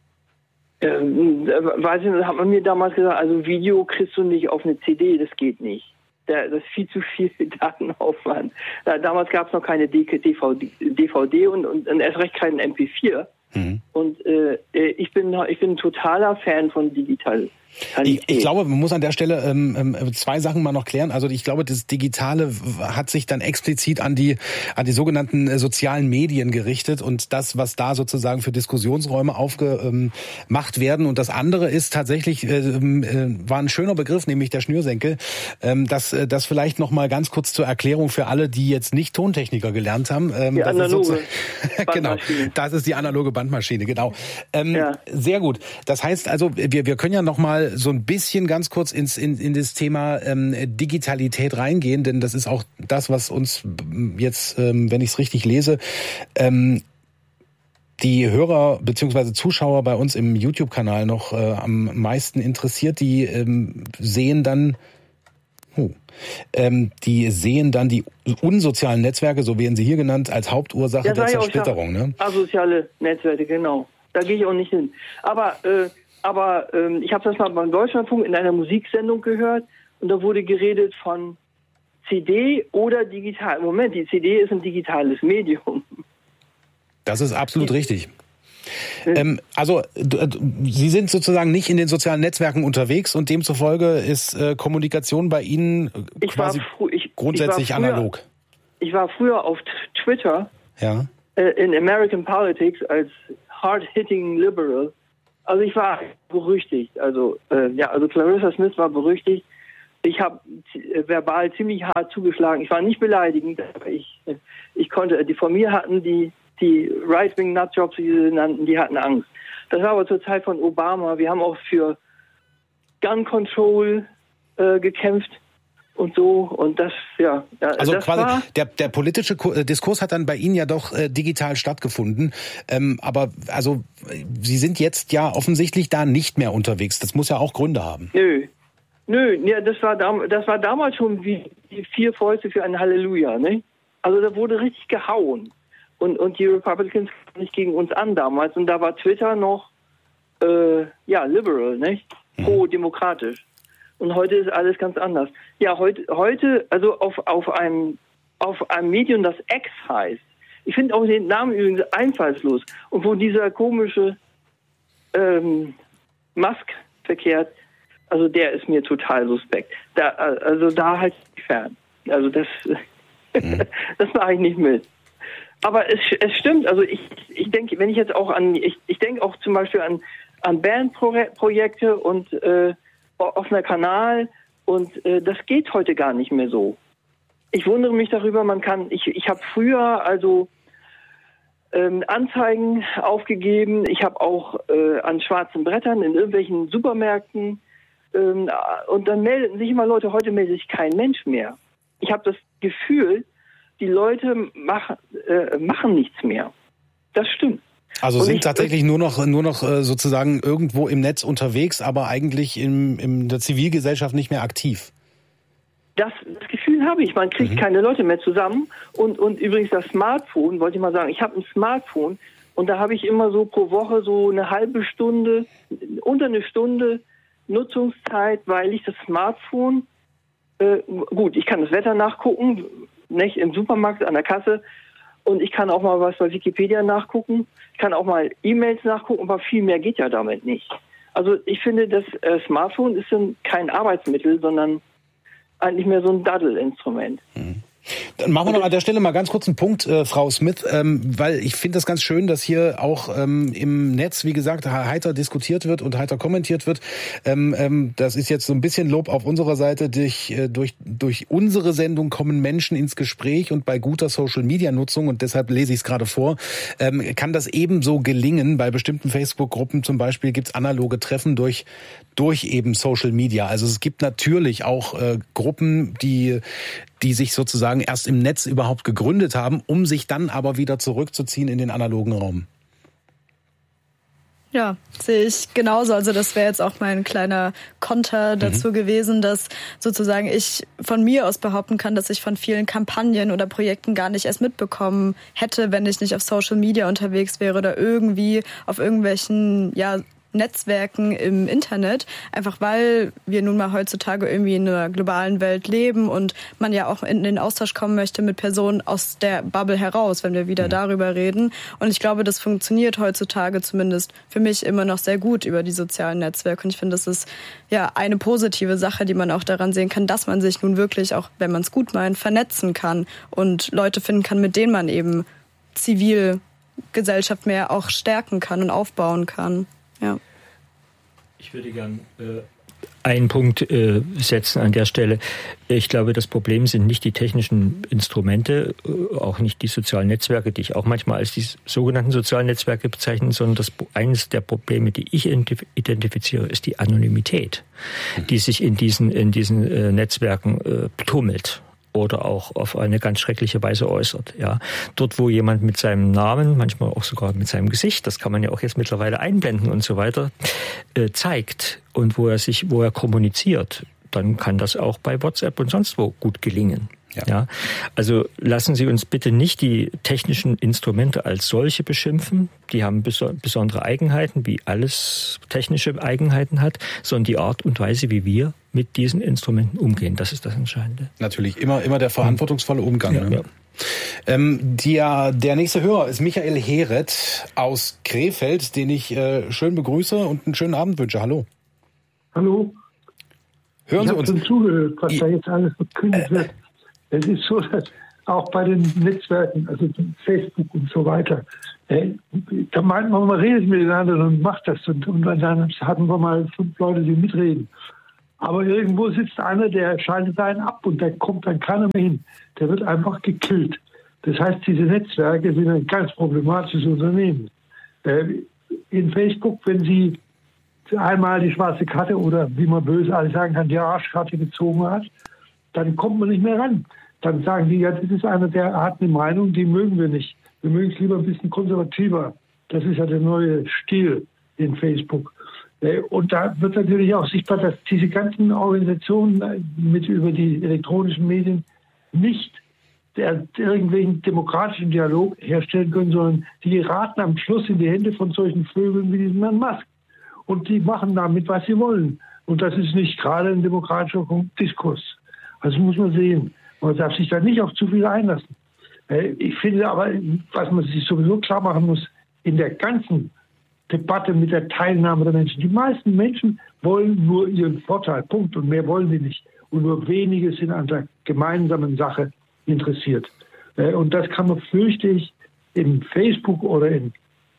Ähm, weiß ich, hat man mir damals gesagt, also Video kriegst du nicht auf eine C D, das geht nicht. Das ist viel zu viel Datenaufwand. Damals gab es noch keine D V D und, und, und erst recht keinen M P vier. Mhm. Und äh, ich bin ich bin ein totaler Fan von digital. Ich, ich glaube, man muss an der Stelle ähm, zwei Sachen mal noch klären. Also ich glaube, das Digitale hat sich dann explizit an die an die sogenannten äh, sozialen Medien gerichtet und das, was da sozusagen für Diskussionsräume aufgemacht werden. Und das andere ist tatsächlich, äh, äh, war ein schöner Begriff, nämlich der Schnürsenkel. Ähm, das, äh, das vielleicht noch mal ganz kurz zur Erklärung für alle, die jetzt nicht Tontechniker gelernt haben. Ähm, die analoge genau, das ist die analoge Bandmaschine, genau. Ähm, ja. Sehr gut. Das heißt also, wir, wir können ja noch mal so ein bisschen ganz kurz ins in, in das Thema ähm, Digitalität reingehen, denn das ist auch das, was uns jetzt, ähm, wenn ich es richtig lese, ähm, die Hörer bzw. Zuschauer bei uns im YouTube-Kanal noch äh, am meisten interessiert. Die ähm, sehen dann oh, ähm, die sehen dann die unsozialen Netzwerke, so werden sie hier genannt, als Hauptursache ja, der Zersplitterung. Ne? Asoziale Netzwerke, genau. Da gehe ich auch nicht hin. Aber äh, Aber ähm, ich habe das mal beim Deutschlandfunk in einer Musiksendung gehört und da wurde geredet von C D oder digital. Moment, die C D ist ein digitales Medium. Das ist absolut richtig. Ähm, also Sie sind sozusagen nicht in den sozialen Netzwerken unterwegs und demzufolge ist äh, Kommunikation bei Ihnen quasi ich war fr- ich, grundsätzlich ich war früher, analog. ich war früher auf Twitter ja. äh, in American Politics als hard-hitting liberal. Also ich war berüchtigt. Also äh, ja, also Clarissa Smith war berüchtigt. Ich habe äh, verbal ziemlich hart zugeschlagen. Ich war nicht beleidigend, aber ich, äh, ich konnte, die von mir hatten die, die Right-Wing-Nutjobs, wie sie nannten, die hatten Angst. Das war aber zur Zeit von Obama. Wir haben auch für Gun Control äh, gekämpft und so. Und das, ja. Also das quasi war, der, der politische Diskurs hat dann bei Ihnen ja doch äh, digital stattgefunden. Ähm, aber also Sie sind jetzt ja offensichtlich da nicht mehr unterwegs. Das muss ja auch Gründe haben. Nö. Nö, ja, das war, dam- das war damals schon wie die vier Fäuste für ein Halleluja, ne? Also da wurde richtig gehauen. Und, und die Republicans kamen nicht gegen uns an damals. Und da war Twitter noch, äh, ja, liberal, ne? Pro-demokratisch. Und heute ist alles ganz anders. Ja, heute, heute, also auf, auf einem, auf einem Medium, das X heißt. Ich finde auch den Namen übrigens einfallslos. Und wo dieser komische, ähm, Musk verkehrt, also der ist mir total suspekt. Da, also da halt fern. Also das, mhm. das mache ich nicht mit. Aber es, es stimmt. Also ich, ich denke, wenn ich jetzt auch an, ich, ich denke auch zum Beispiel an, an Bandprojekte und äh, offener Kanal und äh, das geht heute gar nicht mehr so. Ich wundere mich darüber. Man kann, ich, ich habe früher also ähm, Anzeigen aufgegeben. Ich habe auch äh, an schwarzen Brettern in irgendwelchen Supermärkten. Und dann melden sich immer Leute, heute meldet sich kein Mensch mehr. Ich habe das Gefühl, die Leute machen, äh, machen nichts mehr. Das stimmt. Also Und sind ich, tatsächlich nur noch nur noch äh, sozusagen irgendwo im Netz unterwegs, aber eigentlich im, in der Zivilgesellschaft nicht mehr aktiv. Das, das Gefühl habe ich. Man kriegt mhm. keine Leute mehr zusammen. Und, und übrigens das Smartphone, wollte ich mal sagen, ich habe ein Smartphone und da habe ich immer so pro Woche so eine halbe Stunde, unter eine Stunde Nutzungszeit, weil ich das Smartphone, äh, gut, ich kann das Wetter nachgucken, nicht im Supermarkt an der Kasse und ich kann auch mal was bei Wikipedia nachgucken, ich kann auch mal E-Mails nachgucken, aber viel mehr geht ja damit nicht. Also ich finde, das äh, Smartphone ist dann kein Arbeitsmittel, sondern eigentlich mehr so ein Daddelinstrument. Mhm. Dann machen wir noch an der Stelle mal ganz kurz einen Punkt, äh, Frau Smith, ähm, weil ich finde das ganz schön, dass hier auch ähm, im Netz, wie gesagt, heiter diskutiert wird und heiter kommentiert wird. Ähm, ähm, das ist jetzt so ein bisschen Lob auf unserer Seite. Durch, äh, durch, durch unsere Sendung kommen Menschen ins Gespräch und bei guter Social-Media-Nutzung, und deshalb lese ich es gerade vor, ähm, kann das ebenso gelingen. Bei bestimmten Facebook-Gruppen zum Beispiel gibt's analoge Treffen durch, durch eben Social Media. Also es gibt natürlich auch äh, Gruppen, die die sich sozusagen erst im Netz überhaupt gegründet haben, um sich dann aber wieder zurückzuziehen in den analogen Raum. Ja, sehe ich genauso. Also das wäre jetzt auch mein kleiner Konter dazu mhm. gewesen, dass sozusagen ich von mir aus behaupten kann, dass ich von vielen Kampagnen oder Projekten gar nicht erst mitbekommen hätte, wenn ich nicht auf Social Media unterwegs wäre oder irgendwie auf irgendwelchen, ja, Netzwerken im Internet, einfach weil wir nun mal heutzutage irgendwie in einer globalen Welt leben und man ja auch in den Austausch kommen möchte mit Personen aus der Bubble heraus, wenn wir wieder mhm. darüber reden. Und ich glaube, das funktioniert heutzutage zumindest für mich immer noch sehr gut über die sozialen Netzwerke. Und ich finde, das ist ja eine positive Sache, die man auch daran sehen kann, dass man sich nun wirklich, auch wenn man es gut meint, vernetzen kann und Leute finden kann, mit denen man eben Zivilgesellschaft mehr auch stärken kann und aufbauen kann. Ja. Ich würde gern äh, einen Punkt äh, setzen an der Stelle. Ich glaube, das Problem sind nicht die technischen Instrumente, äh, auch nicht die sozialen Netzwerke, die ich auch manchmal als die sogenannten sozialen Netzwerke bezeichne, sondern das, eines der Probleme, die ich identifiziere, ist die Anonymität, die sich in diesen, in diesen äh, Netzwerken äh, tummelt. Oder auch auf eine ganz schreckliche Weise äußert. Ja, dort, wo jemand mit seinem Namen, manchmal auch sogar mit seinem Gesicht, das kann man ja auch jetzt mittlerweile einblenden und so weiter, äh, zeigt und wo er sich, wo er kommuniziert, dann kann das auch bei WhatsApp und sonst wo gut gelingen. Ja. ja, also lassen Sie uns bitte nicht die technischen Instrumente als solche beschimpfen. Die haben beso- besondere Eigenheiten, wie alles technische Eigenheiten hat, sondern die Art und Weise, wie wir mit diesen Instrumenten umgehen. Das ist das Entscheidende. Natürlich, immer, immer der verantwortungsvolle Umgang. Ja, ne? ja. Ähm, der, der nächste Hörer ist Michael Heret aus Krefeld, den ich äh, schön begrüße und einen schönen Abend wünsche. Hallo. Hallo. Hören ich Sie uns. Ich habe schon zugehört, was I- da jetzt alles verkündet wird. Es ist so, dass auch bei den Netzwerken, also Facebook und so weiter. Da meint man, man redet miteinander und macht das. Und, und dann hatten wir mal fünf Leute, die mitreden. Aber irgendwo sitzt einer, der schaltet einen ab und da kommt dann keiner mehr hin. Der wird einfach gekillt. Das heißt, diese Netzwerke sind ein ganz problematisches Unternehmen. In Facebook, wenn Sie einmal die schwarze Karte oder wie man böse alles sagen kann, die Arschkarte gezogen hat, dann kommt man nicht mehr ran. Dann sagen die, ja, das ist einer, der hat eine Meinung, die mögen wir nicht. Wir mögen es lieber ein bisschen konservativer. Das ist ja der neue Stil in Facebook. Und da wird natürlich auch sichtbar, dass diese ganzen Organisationen mit über die elektronischen Medien nicht der, irgendwelchen demokratischen Dialog herstellen können, sondern die geraten am Schluss in die Hände von solchen Vögeln wie diesem Herrn Musk. Und die machen damit, was sie wollen. Und das ist nicht gerade ein demokratischer Diskurs. Also muss man sehen. Man darf sich da nicht auf zu viel einlassen. Ich finde aber, was man sich sowieso klar machen muss, in der ganzen Debatte mit der Teilnahme der Menschen. Die meisten Menschen wollen nur ihren Vorteil, Punkt. Und mehr wollen sie nicht. Und nur wenige sind an der gemeinsamen Sache interessiert. Und das kann man, fürchte ich, in Facebook oder in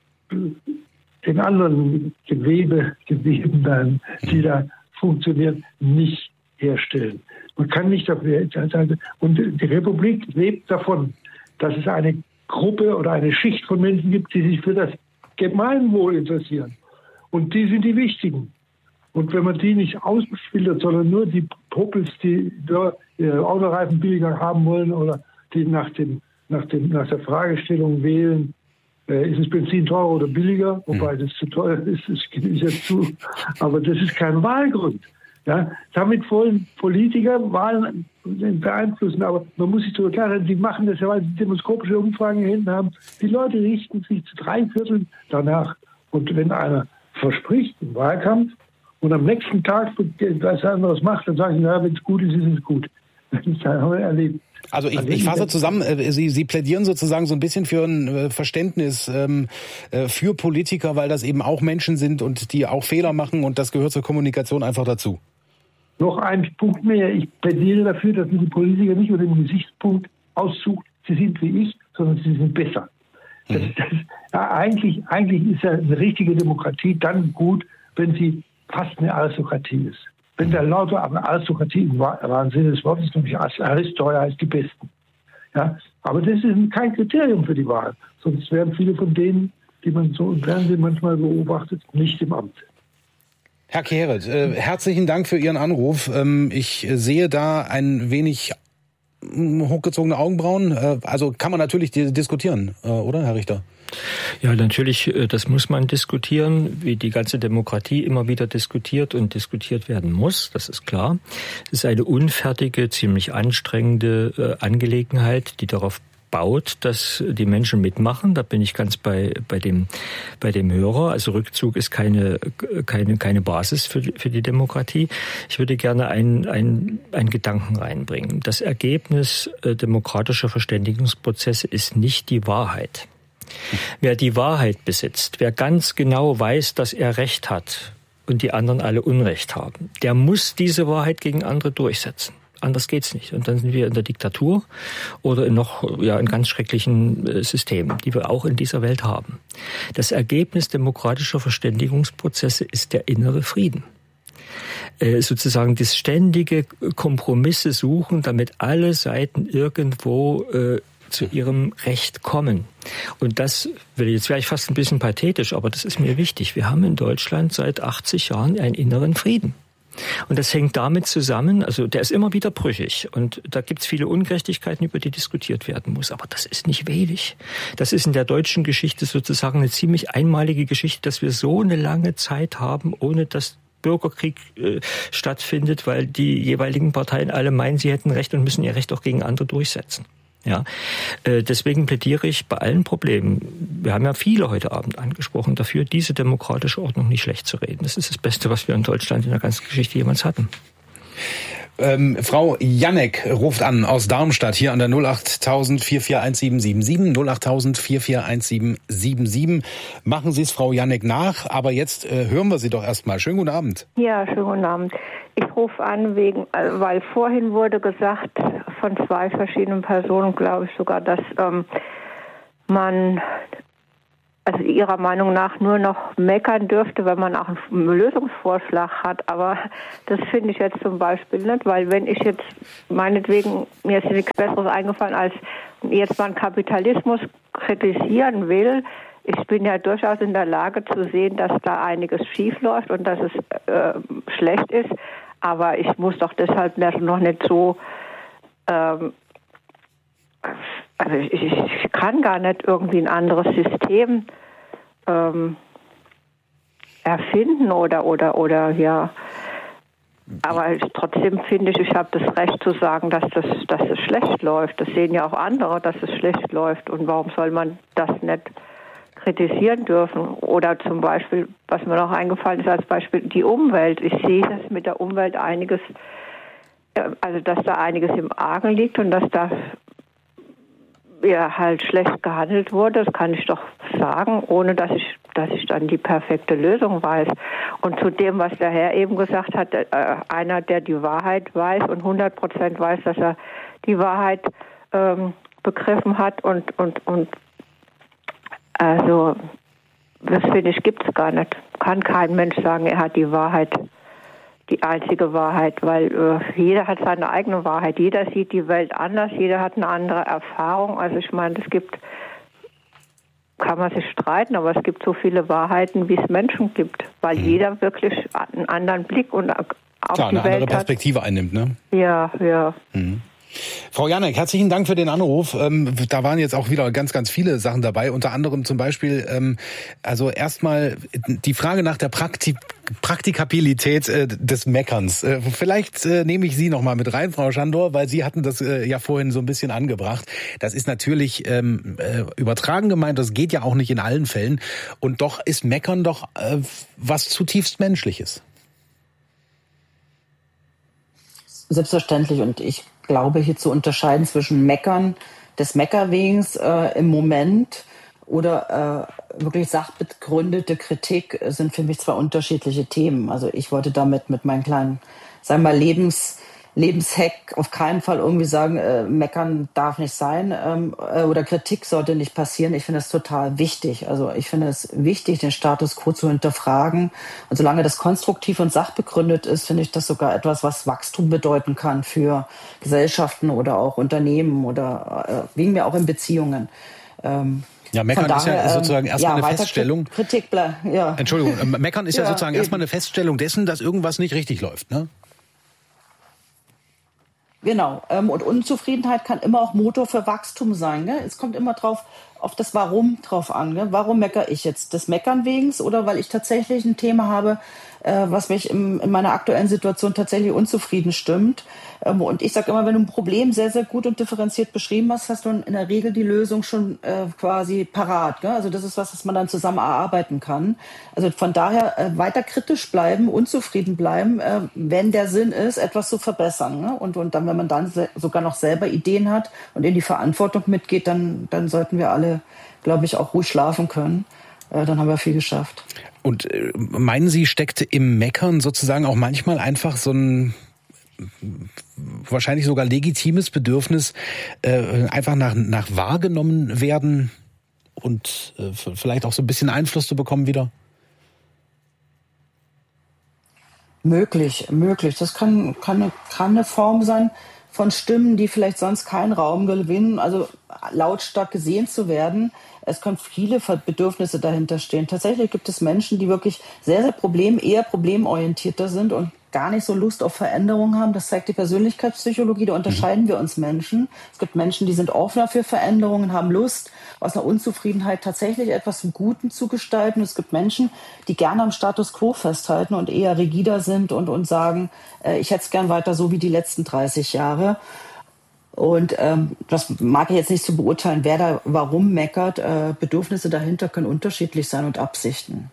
den anderen Gewebe, Geweben, die da funktionieren, nicht herstellen. Man kann nicht dafür. Und die Republik lebt davon, dass es eine Gruppe oder eine Schicht von Menschen gibt, die sich für das Gemeinwohl interessieren. Und die sind die Wichtigen. Und wenn man die nicht ausfiltert, sondern nur die Popels, die ihre Autoreifen billiger haben wollen oder die nach, dem, nach, dem, nach der Fragestellung wählen, äh, ist es Benzin teurer oder billiger, wobei das zu teuer ist, das ist jetzt zu. Aber das ist kein Wahlgrund. Ja, damit wollen Politiker Wahlen beeinflussen, aber man muss sich darüber klar sein, die machen das ja, weil sie demoskopische Umfragen hinten haben. Die Leute richten sich zu drei Vierteln danach. Und wenn einer verspricht im Wahlkampf und am nächsten Tag was anderes macht, dann sagen sie, ja, wenn es gut ist, ist es gut. Das haben wir erlebt. Also ich, ich fasse zusammen, Sie, Sie plädieren sozusagen so ein bisschen für ein Verständnis ähm, für Politiker, weil das eben auch Menschen sind und die auch Fehler machen und das gehört zur Kommunikation einfach dazu. Noch ein Punkt mehr. Ich plädiere dafür, dass man die Politiker nicht unter dem Gesichtspunkt aussucht, sie sind wie ich, sondern sie sind besser. Das, das, ja, eigentlich, eigentlich ist ja eine richtige Demokratie dann gut, wenn sie fast eine Aristokratie ist. Wenn da lauter eine Aristokratie im wahren Sinne des Wortes, nämlich Aristeuer heißt die Besten. Ja, aber das ist kein Kriterium für die Wahl. Sonst wären viele von denen, die man so im Fernsehen manchmal beobachtet, nicht im Amt. Herr Kehret, äh, herzlichen Dank für Ihren Anruf. Ähm, ich sehe da ein wenig hochgezogene Augenbrauen. Äh, also kann man natürlich diskutieren, äh, oder, Herr Richter? Ja, natürlich, das muss man diskutieren, wie die ganze Demokratie immer wieder diskutiert und diskutiert werden muss, das ist klar. Es ist eine unfertige, ziemlich anstrengende äh, Angelegenheit, die darauf baut, dass die Menschen mitmachen. Da bin ich ganz bei bei dem bei dem Hörer. Also Rückzug ist keine keine keine Basis für für die Demokratie. Ich würde gerne einen einen einen Gedanken reinbringen. Das Ergebnis äh, demokratischer Verständigungsprozesse ist nicht die Wahrheit. Wer die Wahrheit besitzt, wer ganz genau weiß, dass er Recht hat und die anderen alle Unrecht haben, der muss diese Wahrheit gegen andere durchsetzen. Anders geht's nicht. Und dann sind wir in der Diktatur oder in noch ja in ganz schrecklichen äh, Systemen, die wir auch in dieser Welt haben. Das Ergebnis demokratischer Verständigungsprozesse ist der innere Frieden. Äh, sozusagen das ständige Kompromisse suchen, damit alle Seiten irgendwo äh, zu ihrem Recht kommen. Und das will jetzt vielleicht fast ein bisschen pathetisch, aber das ist mir wichtig. Wir haben in Deutschland seit achtzig Jahren einen inneren Frieden. Und das hängt damit zusammen, also der ist immer wieder brüchig und da gibt es viele Ungerechtigkeiten, über die diskutiert werden muss, aber das ist nicht ewig. Das ist in der deutschen Geschichte sozusagen eine ziemlich einmalige Geschichte, dass wir so eine lange Zeit haben, ohne dass Bürgerkrieg äh, stattfindet, weil die jeweiligen Parteien alle meinen, sie hätten Recht und müssen ihr Recht auch gegen andere durchsetzen. Ja, äh, deswegen plädiere ich bei allen Problemen, wir haben ja viele heute Abend angesprochen, dafür, diese demokratische Ordnung nicht schlecht zu reden. Das ist das Beste, was wir in Deutschland in der ganzen Geschichte jemals hatten. Ähm, Frau Janek ruft an aus Darmstadt hier an der null acht tausend vier vier eins sieben sieben sieben, null acht tausend vier vier eins sieben sieben sieben. Machen Sie es Frau Janek nach, aber jetzt äh, hören wir Sie doch erstmal. Schönen guten Abend. Ja, schönen guten Abend. Ich rufe an, wegen, weil vorhin wurde gesagt, von zwei verschiedenen Personen, glaube ich sogar, dass ähm, man also ihrer Meinung nach nur noch meckern dürfte, wenn man auch einen Lösungsvorschlag hat. Aber das finde ich jetzt zum Beispiel nicht, weil wenn ich jetzt meinetwegen, mir ist nichts Besseres eingefallen, als jetzt mal einen Kapitalismus kritisieren will, ich bin ja durchaus in der Lage zu sehen, dass da einiges schief läuft und dass es äh, schlecht ist. Aber ich muss doch deshalb noch nicht so, ähm, also ich, ich kann gar nicht irgendwie ein anderes System ähm, erfinden oder oder oder ja. Aber ich, trotzdem finde ich, ich habe das Recht zu sagen, dass das, dass es schlecht läuft. Das sehen ja auch andere, dass es schlecht läuft. Und warum soll man das nicht kritisieren dürfen? Oder zum Beispiel, was mir noch eingefallen ist als Beispiel, die Umwelt. Ich sehe, dass mit der Umwelt einiges, also dass da einiges im Argen liegt und dass da ja halt schlecht gehandelt wurde. Das kann ich doch sagen, ohne dass ich, dass ich dann die perfekte Lösung weiß. Und zu dem, was der Herr eben gesagt hat, äh, einer, der die Wahrheit weiß und hundert Prozent weiß, dass er die Wahrheit ähm, begriffen hat und und und also, das finde ich, gibt es gar nicht. Kann kein Mensch sagen, er hat die Wahrheit, die einzige Wahrheit, weil äh, jeder hat seine eigene Wahrheit. Jeder sieht die Welt anders, jeder hat eine andere Erfahrung. Also ich meine, es gibt, kann man sich streiten, aber es gibt so viele Wahrheiten, wie es Menschen gibt, weil mhm. jeder wirklich einen anderen Blick und auf Klar, die eine Welt andere Perspektive hat. einnimmt, ne? Ja, ja. Mhm. Frau Janek, herzlichen Dank für den Anruf. Ähm, da waren jetzt auch wieder ganz, ganz viele Sachen dabei. Unter anderem zum Beispiel, ähm, also erstmal die Frage nach der Praktik- Praktikabilität äh, des Meckerns. Äh, vielleicht äh, nehme ich Sie noch mal mit rein, Frau Schandor, weil Sie hatten das äh, ja vorhin so ein bisschen angebracht. Das ist natürlich ähm, äh, übertragen gemeint. Das geht ja auch nicht in allen Fällen. Und doch ist Meckern doch äh, was zutiefst Menschliches. Selbstverständlich. Und ich glaube, hier zu unterscheiden zwischen Meckern des Meckerwegens äh, im Moment oder äh, wirklich sachbegründete Kritik sind für mich zwei unterschiedliche Themen. Also ich wollte damit mit meinen kleinen, sagen wir mal, Lebens Lebenshack auf keinen Fall irgendwie sagen, äh, meckern darf nicht sein ähm, äh, oder Kritik sollte nicht passieren. Ich finde das total wichtig. Also ich finde es wichtig, den Status quo zu hinterfragen. Und solange das konstruktiv und sachbegründet ist, finde ich das sogar etwas, was Wachstum bedeuten kann für Gesellschaften oder auch Unternehmen oder äh, wegen mir auch in Beziehungen. Ähm, Ja, meckern daher, ist ja sozusagen erstmal ja, eine Feststellung. Kritik, ja. Entschuldigung, meckern ist ja, ja sozusagen eben. erstmal eine Feststellung dessen, dass irgendwas nicht richtig läuft, ne? Genau. Und Unzufriedenheit kann immer auch Motor für Wachstum sein. Gell? Es kommt immer drauf, auf das Warum drauf an. Gell? Warum meckere ich jetzt? Des Meckern wegen oder weil ich tatsächlich ein Thema habe, äh, was mich im, in meiner aktuellen Situation tatsächlich unzufrieden stimmt. Ähm, und ich sage immer, wenn du ein Problem sehr, sehr gut und differenziert beschrieben hast, hast du in der Regel die Lösung schon äh, quasi parat. Gell? Also das ist was, was man dann zusammen erarbeiten kann. Also von daher äh, weiter kritisch bleiben, unzufrieden bleiben, äh, wenn der Sinn ist, etwas zu verbessern. Ne? Und, und dann, wenn man dann se- sogar noch selber Ideen hat und in die Verantwortung mitgeht, dann, dann sollten wir alle, glaube ich, auch ruhig schlafen können. Äh, dann haben wir viel geschafft. Und äh, meinen Sie, steckt im Meckern sozusagen auch manchmal einfach so ein wahrscheinlich sogar legitimes Bedürfnis, äh, einfach nach, nach wahrgenommen werden und äh, vielleicht auch so ein bisschen Einfluss zu bekommen wieder? Möglich, möglich. Das kann, kann, eine, kann eine Form sein von Stimmen, die vielleicht sonst keinen Raum gewinnen, also lautstark gesehen zu werden. Es können viele Bedürfnisse dahinter stehen. Tatsächlich gibt es Menschen, die wirklich sehr, sehr problem, eher problemorientierter sind und gar nicht so Lust auf Veränderung haben. Das zeigt die Persönlichkeitspsychologie. Da unterscheiden wir uns Menschen. Es gibt Menschen, die sind offener für Veränderungen, haben Lust, aus einer Unzufriedenheit tatsächlich etwas zum Guten zu gestalten. Es gibt Menschen, die gerne am Status quo festhalten und eher rigider sind und, und sagen, äh, ich hätte es gern weiter so wie die letzten dreißig Jahre. Und ähm, das mag ich jetzt nicht zu beurteilen, wer da warum meckert. Äh, Bedürfnisse dahinter können unterschiedlich sein und Absichten.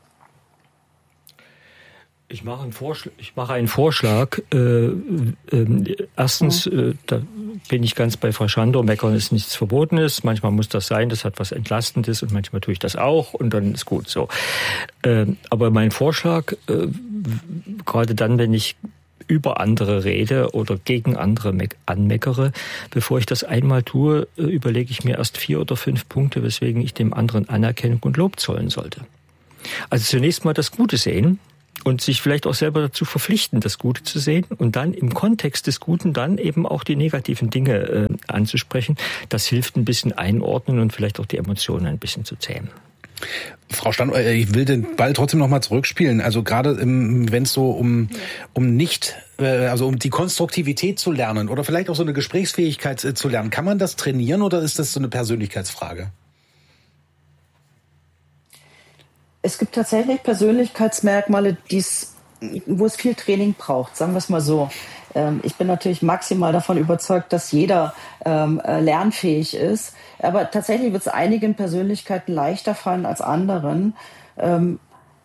Ich mache einen Vorschlag. Ich mache einen Vorschlag. Äh, äh, erstens, äh, da bin ich ganz bei Frau Schandor. Meckern ist nichts Verbotenes. Manchmal muss das sein. Das hat was Entlastendes und manchmal tue ich das auch und dann ist gut so. Äh, aber mein Vorschlag, äh, gerade dann, wenn ich über andere rede oder gegen andere anmeckere. Bevor ich das einmal tue, überlege ich mir erst vier oder fünf Punkte, weswegen ich dem anderen Anerkennung und Lob zollen sollte. Also zunächst mal das Gute sehen und sich vielleicht auch selber dazu verpflichten, das Gute zu sehen und dann im Kontext des Guten dann eben auch die negativen Dinge äh, anzusprechen. Das hilft ein bisschen einordnen und vielleicht auch die Emotionen ein bisschen zu zähmen. Frau Standort, ich will den Ball trotzdem noch mal zurückspielen. Also gerade wenn es so um um nicht, also um die Konstruktivität zu lernen oder vielleicht auch so eine Gesprächsfähigkeit zu lernen, kann man das trainieren oder ist das so eine Persönlichkeitsfrage? Es gibt tatsächlich Persönlichkeitsmerkmale, die's, wo es viel Training braucht, sagen wir es mal so. Ich bin natürlich maximal davon überzeugt, dass jeder ähm, lernfähig ist. Aber tatsächlich wird es einigen Persönlichkeiten leichter fallen als anderen. Ähm,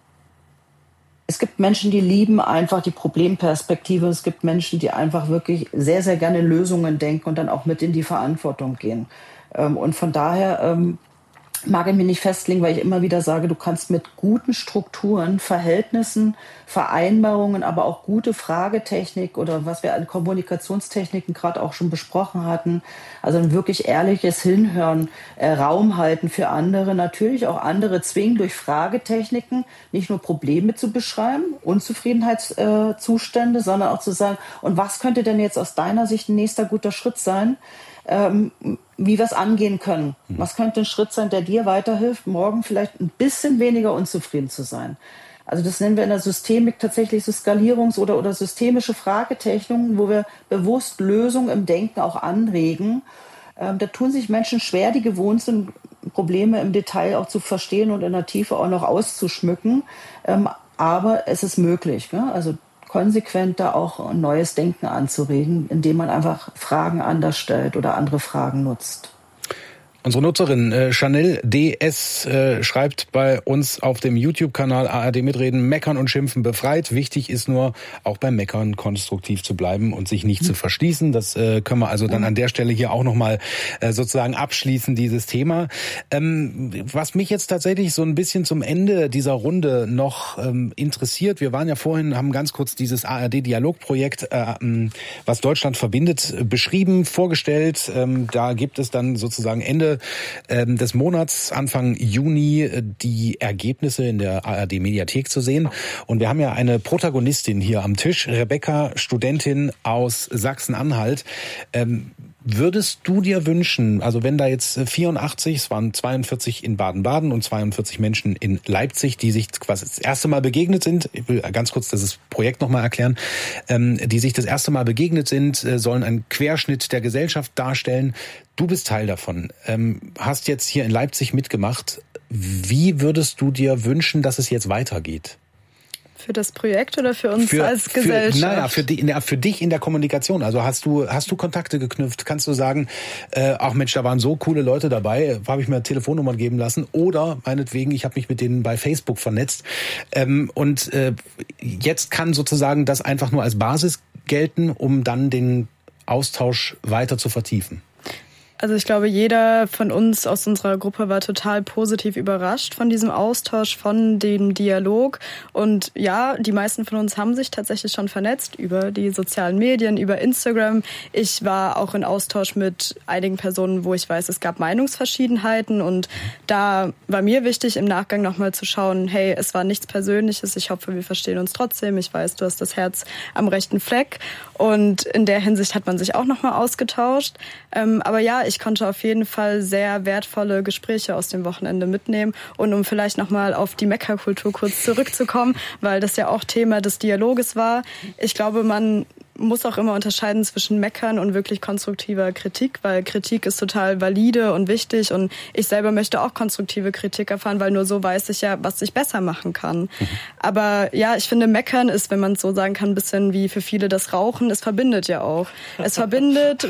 es gibt Menschen, die lieben einfach die Problemperspektive. Es gibt Menschen, die einfach wirklich sehr, sehr gerne Lösungen denken und dann auch mit in die Verantwortung gehen. Ähm, und von daher ähm, mag ich mich nicht festlegen, weil ich immer wieder sage, du kannst mit guten Strukturen, Verhältnissen, Vereinbarungen, aber auch gute Fragetechnik oder was wir an Kommunikationstechniken gerade auch schon besprochen hatten, also ein wirklich ehrliches Hinhören, äh, Raum halten für andere, natürlich auch andere zwingen durch Fragetechniken, nicht nur Probleme zu beschreiben, Unzufriedenheitszustände, äh, sondern auch zu sagen, und was könnte denn jetzt aus deiner Sicht ein nächster guter Schritt sein, Ähm, wie wir es angehen können. Was könnte ein Schritt sein, der dir weiterhilft, morgen vielleicht ein bisschen weniger unzufrieden zu sein? Also das nennen wir in der Systemik tatsächlich so Skalierungs- oder, oder systemische Fragetechniken, wo wir bewusst Lösungen im Denken auch anregen. Ähm, da tun sich Menschen schwer, die gewohnt sind, Probleme im Detail auch zu verstehen und in der Tiefe auch noch auszuschmücken. Ähm, aber es ist möglich, gell? Also konsequent da auch ein neues Denken anzuregen, indem man einfach Fragen anders stellt oder andere Fragen nutzt. Unsere Nutzerin äh, Chanel D S äh, schreibt bei uns auf dem YouTube-Kanal A R D Mitreden, Meckern und Schimpfen befreit. Wichtig ist nur, auch beim Meckern konstruktiv zu bleiben und sich nicht mhm. zu verschließen. Das äh, können wir also dann an der Stelle hier auch nochmal äh, sozusagen abschließen, dieses Thema. Ähm, was mich jetzt tatsächlich so ein bisschen zum Ende dieser Runde noch ähm, interessiert, wir waren ja vorhin, haben ganz kurz dieses A R D-Dialogprojekt, äh, was Deutschland verbindet, beschrieben, vorgestellt. Ähm, da gibt es dann sozusagen Ende des Monats, Anfang Juni, die Ergebnisse in der A R D-Mediathek zu sehen. Und wir haben ja eine Protagonistin hier am Tisch, Rebecca, Studentin aus Sachsen-Anhalt. Ähm, würdest du dir wünschen, also wenn da jetzt vierundachtzig, es waren zweiundvierzig in Baden-Baden und zweiundvierzig Menschen in Leipzig, die sich quasi das erste Mal begegnet sind, ich will ganz kurz das Projekt nochmal erklären, ähm, die sich das erste Mal begegnet sind, äh, sollen einen Querschnitt der Gesellschaft darstellen. Du bist Teil davon, ähm, hast jetzt hier in Leipzig mitgemacht. Wie würdest du dir wünschen, dass es jetzt weitergeht? Für das Projekt oder für uns für, als Gesellschaft? Für, naja, für, die, für dich in der Kommunikation. Also hast du hast du Kontakte geknüpft? Kannst du sagen, äh, ach Mensch, da waren so coole Leute dabei, habe ich mir Telefonnummern geben lassen? Oder meinetwegen, ich habe mich mit denen bei Facebook vernetzt. Ähm, und äh, jetzt kann sozusagen das einfach nur als Basis gelten, um dann den Austausch weiter zu vertiefen. Also ich glaube, jeder von uns aus unserer Gruppe war total positiv überrascht von diesem Austausch, von dem Dialog. Und ja, die meisten von uns haben sich tatsächlich schon vernetzt über die sozialen Medien, über Instagram. Ich war auch in Austausch mit einigen Personen, wo ich weiß, es gab Meinungsverschiedenheiten. Und da war mir wichtig, im Nachgang nochmal zu schauen, hey, es war nichts Persönliches. Ich hoffe, wir verstehen uns trotzdem. Ich weiß, du hast das Herz am rechten Fleck. Und in der Hinsicht hat man sich auch nochmal ausgetauscht. Ähm, aber ja, ich konnte auf jeden Fall sehr wertvolle Gespräche aus dem Wochenende mitnehmen. Und um vielleicht nochmal auf die Meckerkultur kurz zurückzukommen, weil das ja auch Thema des Dialoges war. Ich glaube, man muss auch immer unterscheiden zwischen Meckern und wirklich konstruktiver Kritik, weil Kritik ist total valide und wichtig und ich selber möchte auch konstruktive Kritik erfahren, weil nur so weiß ich ja, was ich besser machen kann. Mhm. Aber ja, ich finde, Meckern ist, wenn man es so sagen kann, ein bisschen wie für viele das Rauchen. Es verbindet ja auch. Es verbindet,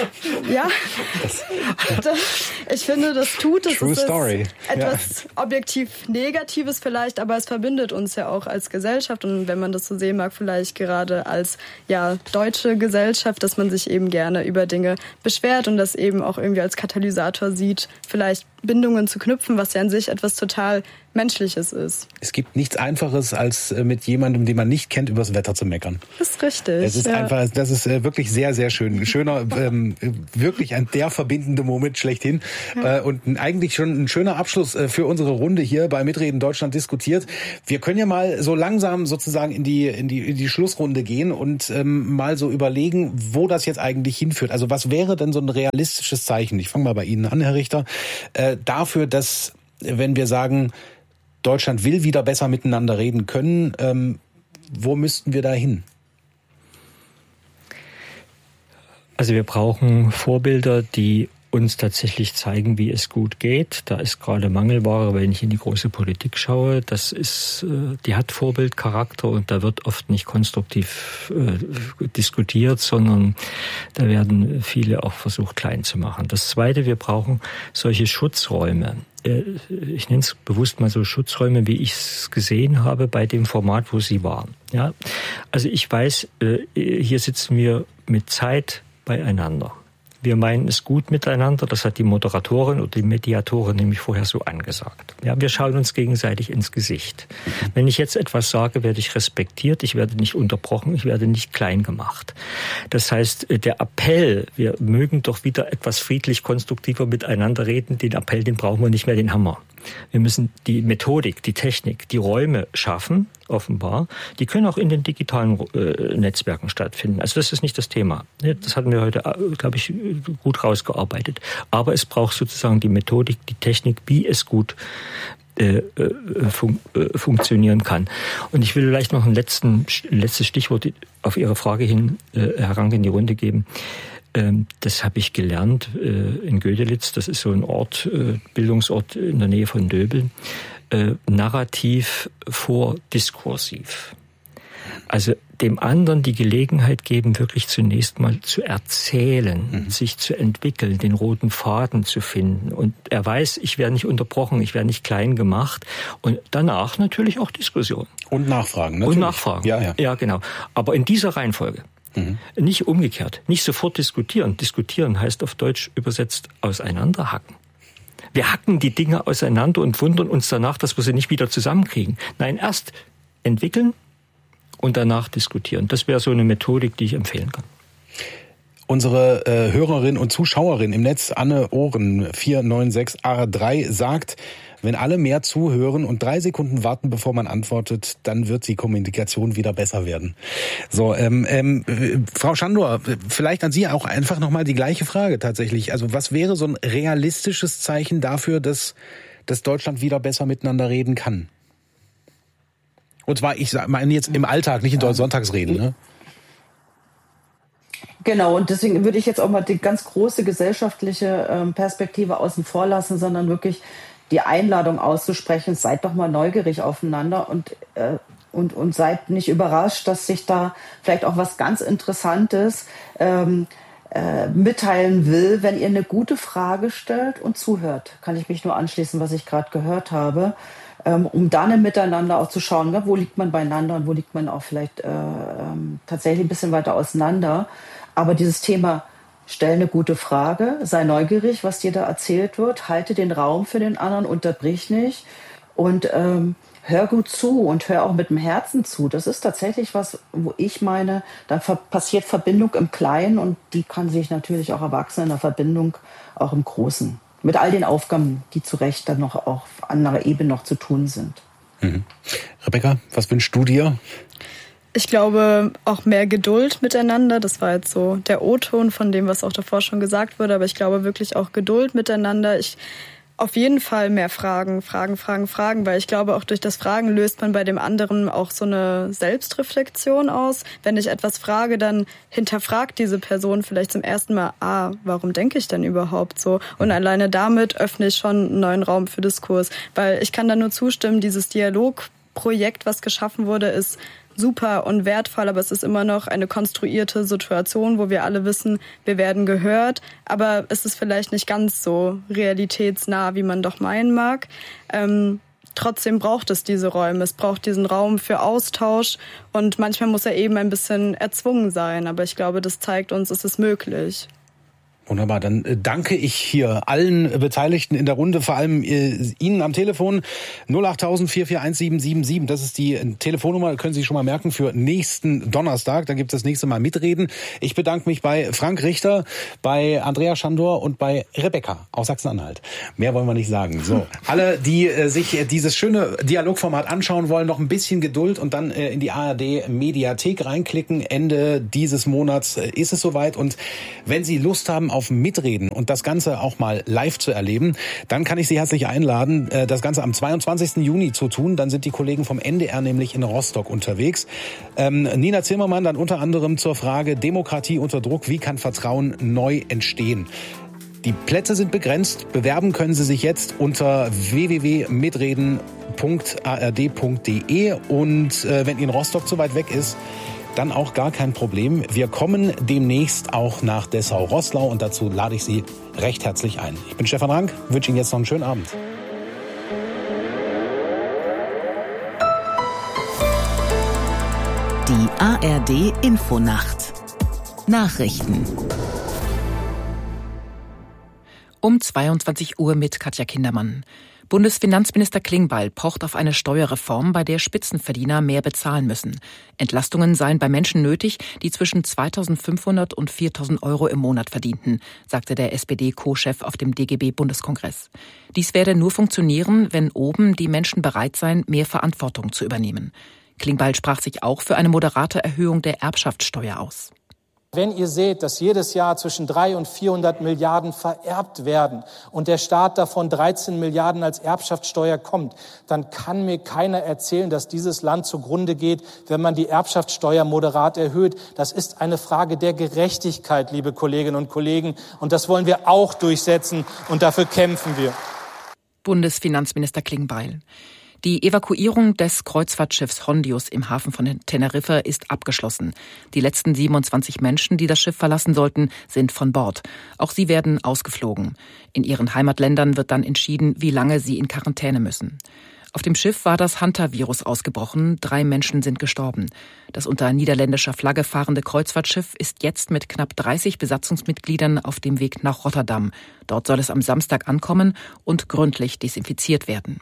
ja, das, ich finde, das tut es. True es ist story. Etwas ja. objektiv Negatives vielleicht, aber es verbindet uns ja auch als Gesellschaft und wenn man das so sehen mag, vielleicht gerade als, ja, deutsche Gesellschaft, dass man sich eben gerne über Dinge beschwert und das eben auch irgendwie als Katalysator sieht, vielleicht Bindungen zu knüpfen, was ja an sich etwas total Menschliches ist. Es gibt nichts Einfaches, als mit jemandem, den man nicht kennt, übers Wetter zu meckern. Das ist richtig. Es ist ja. einfach, das ist wirklich sehr, sehr schön. Ein schöner, ähm, wirklich ein der verbindende Moment schlechthin. Ja. Äh, und eigentlich schon ein schöner Abschluss äh, für unsere Runde hier bei Mitreden Deutschland diskutiert. Wir können ja mal so langsam sozusagen in die, in die, in die Schlussrunde gehen und ähm, mal so überlegen, wo das jetzt eigentlich hinführt. Also was wäre denn so ein realistisches Zeichen? Ich fange mal bei Ihnen an, Herr Richter, äh, dafür, dass, wenn wir sagen, Deutschland will wieder besser miteinander reden können. Ähm, wo müssten wir da hin? Also wir brauchen Vorbilder, die uns tatsächlich zeigen, wie es gut geht. Da ist gerade Mangelware, wenn ich in die große Politik schaue. Das ist, die hat Vorbildcharakter und da wird oft nicht konstruktiv äh, diskutiert, sondern da werden viele auch versucht, klein zu machen. Das Zweite, wir brauchen solche Schutzräume. Ich nenne es bewusst mal so Schutzräume, wie ich es gesehen habe bei dem Format, wo Sie waren. Ja, also ich weiß, hier sitzen wir mit Zeit beieinander. Wir meinen es gut miteinander, das hat die Moderatorin oder die Mediatorin nämlich vorher so angesagt. Ja, wir schauen uns gegenseitig ins Gesicht. Wenn ich jetzt etwas sage, werde ich respektiert, ich werde nicht unterbrochen, ich werde nicht klein gemacht. Das heißt, der Appell, wir mögen doch wieder etwas friedlich konstruktiver miteinander reden, den Appell, den brauchen wir nicht mehr, den Hammer. Wir müssen die Methodik, die Technik, die Räume schaffen, offenbar. Die können auch in den digitalen äh, Netzwerken stattfinden. Also das ist nicht das Thema. Das hatten wir heute, glaube ich, gut rausgearbeitet. Aber es braucht sozusagen die Methodik, die Technik, wie es gut äh, fun- äh, funktionieren kann. Und ich will vielleicht noch ein, letzten, ein letztes Stichwort auf Ihre Frage hin, äh, Herr Ranke, in die Runde geben. Das habe ich gelernt in Gödelitz. Das ist so ein Ort, Bildungsort in der Nähe von Döbeln. Narrativ vor diskursiv. Also dem anderen die Gelegenheit geben, wirklich zunächst mal zu erzählen, mhm. sich zu entwickeln, den roten Faden zu finden. Und er weiß, ich werde nicht unterbrochen, ich werde nicht klein gemacht. Und danach natürlich auch Diskussion. Und Nachfragen, natürlich. Und Nachfragen, ja, ja. ja genau. Aber in dieser Reihenfolge. Mhm. Nicht umgekehrt, nicht sofort diskutieren. Diskutieren heißt auf Deutsch übersetzt auseinanderhacken. Wir hacken die Dinge auseinander und wundern uns danach, dass wir sie nicht wieder zusammenkriegen. Nein, erst entwickeln und danach diskutieren. Das wäre so eine Methodik, die ich empfehlen kann. Unsere äh, Hörerin und Zuschauerin im Netz, Anne Ohren vier neun sechs A drei, sagt, wenn alle mehr zuhören und drei Sekunden warten, bevor man antwortet, dann wird die Kommunikation wieder besser werden. So, ähm, ähm, Frau Schandor, vielleicht an Sie auch einfach nochmal die gleiche Frage tatsächlich. Also was wäre so ein realistisches Zeichen dafür, dass, dass Deutschland wieder besser miteinander reden kann? Und zwar, ich meine jetzt im Alltag, nicht in ja. Sonntagsreden, ne? Genau, und deswegen würde ich jetzt auch mal die ganz große gesellschaftliche ähm, Perspektive außen vor lassen, sondern wirklich die Einladung auszusprechen, seid doch mal neugierig aufeinander und, äh, und, und seid nicht überrascht, dass sich da vielleicht auch was ganz Interessantes ähm, äh, mitteilen will, wenn ihr eine gute Frage stellt und zuhört. Kann ich mich nur anschließen, was ich gerade gehört habe, ähm, um dann im Miteinander auch zu schauen, ja, wo liegt man beieinander und wo liegt man auch vielleicht äh, ähm, tatsächlich ein bisschen weiter auseinander. Aber dieses Thema, stell eine gute Frage, sei neugierig, was dir da erzählt wird, halte den Raum für den anderen, unterbrich nicht und ähm, hör gut zu und hör auch mit dem Herzen zu. Das ist tatsächlich was, wo ich meine, da passiert Verbindung im Kleinen und die kann sich natürlich auch erwachsen in der Verbindung auch im Großen. Mit all den Aufgaben, die zu Recht dann noch auf anderer Ebene noch zu tun sind. Mhm. Rebecca, was wünschst du dir? Ich glaube, auch mehr Geduld miteinander. Das war jetzt so der O-Ton von dem, was auch davor schon gesagt wurde. Aber ich glaube wirklich auch Geduld miteinander. Ich auf jeden Fall mehr Fragen, Fragen, Fragen, Fragen. Weil ich glaube, auch durch das Fragen löst man bei dem anderen auch so eine Selbstreflexion aus. Wenn ich etwas frage, dann hinterfragt diese Person vielleicht zum ersten Mal, ah, warum denke ich denn überhaupt so? Und alleine damit öffne ich schon einen neuen Raum für Diskurs. Weil ich kann da nur zustimmen, dieses Dialogprojekt, was geschaffen wurde, ist super und wertvoll, aber es ist immer noch eine konstruierte Situation, wo wir alle wissen, wir werden gehört, aber es ist vielleicht nicht ganz so realitätsnah, wie man doch meinen mag. Ähm, trotzdem braucht es diese Räume, es braucht diesen Raum für Austausch und manchmal muss er eben ein bisschen erzwungen sein, aber ich glaube, das zeigt uns, es ist möglich. Wunderbar, dann danke ich hier allen Beteiligten in der Runde, vor allem äh, Ihnen am Telefon. null acht tausend vier vier eins sieben sieben sieben, das ist die Telefonnummer, können Sie schon mal merken für nächsten Donnerstag. Da gibt es das nächste Mal Mitreden. Ich bedanke mich bei Frank Richter, bei Andrea Schandor und bei Rebecca aus Sachsen-Anhalt. Mehr wollen wir nicht sagen. So, alle, die äh, sich äh, dieses schöne Dialogformat anschauen wollen, noch ein bisschen Geduld und dann äh, in die A R D-Mediathek reinklicken. Ende dieses Monats äh, ist es soweit. Und wenn Sie Lust haben auf Mitreden und das Ganze auch mal live zu erleben, dann kann ich Sie herzlich einladen, das Ganze am zweiundzwanzigsten Juni zu tun. Dann sind die Kollegen vom N D R nämlich in Rostock unterwegs. Ähm, Nina Zimmermann dann unter anderem zur Frage Demokratie unter Druck, wie kann Vertrauen neu entstehen? Die Plätze sind begrenzt. Bewerben können Sie sich jetzt unter w w w punkt mitreden punkt a r d punkt d e und äh, wenn Ihnen Rostock zu weit weg ist, dann auch gar kein Problem. Wir kommen demnächst auch nach Dessau-Roßlau und dazu lade ich Sie recht herzlich ein. Ich bin Stefan Rank, wünsche Ihnen jetzt noch einen schönen Abend. Die A R D Infonacht. Nachrichten. Um zweiundzwanzig Uhr mit Katja Kindermann. Bundesfinanzminister Klingbeil pocht auf eine Steuerreform, bei der Spitzenverdiener mehr bezahlen müssen. Entlastungen seien bei Menschen nötig, die zwischen zweitausendfünfhundert und viertausend Euro im Monat verdienten, sagte der S P D-Co-Chef auf dem D G B-Bundeskongress. Dies werde nur funktionieren, wenn oben die Menschen bereit seien, mehr Verantwortung zu übernehmen. Klingbeil sprach sich auch für eine moderate Erhöhung der Erbschaftssteuer aus. Wenn ihr seht, dass jedes Jahr zwischen dreihundert und vierhundert Milliarden vererbt werden und der Staat davon dreizehn Milliarden als Erbschaftssteuer kommt, dann kann mir keiner erzählen, dass dieses Land zugrunde geht, wenn man die Erbschaftssteuer moderat erhöht. Das ist eine Frage der Gerechtigkeit, liebe Kolleginnen und Kollegen. Und das wollen wir auch durchsetzen und dafür kämpfen wir. Bundesfinanzminister Klingbeil. Die Evakuierung des Kreuzfahrtschiffs Hondius im Hafen von Teneriffa ist abgeschlossen. Die letzten siebenundzwanzig Menschen, die das Schiff verlassen sollten, sind von Bord. Auch sie werden ausgeflogen. In ihren Heimatländern wird dann entschieden, wie lange sie in Quarantäne müssen. Auf dem Schiff war das Hantavirus ausgebrochen. Drei Menschen sind gestorben. Das unter niederländischer Flagge fahrende Kreuzfahrtschiff ist jetzt mit knapp dreißig Besatzungsmitgliedern auf dem Weg nach Rotterdam. Dort soll es am Samstag ankommen und gründlich desinfiziert werden.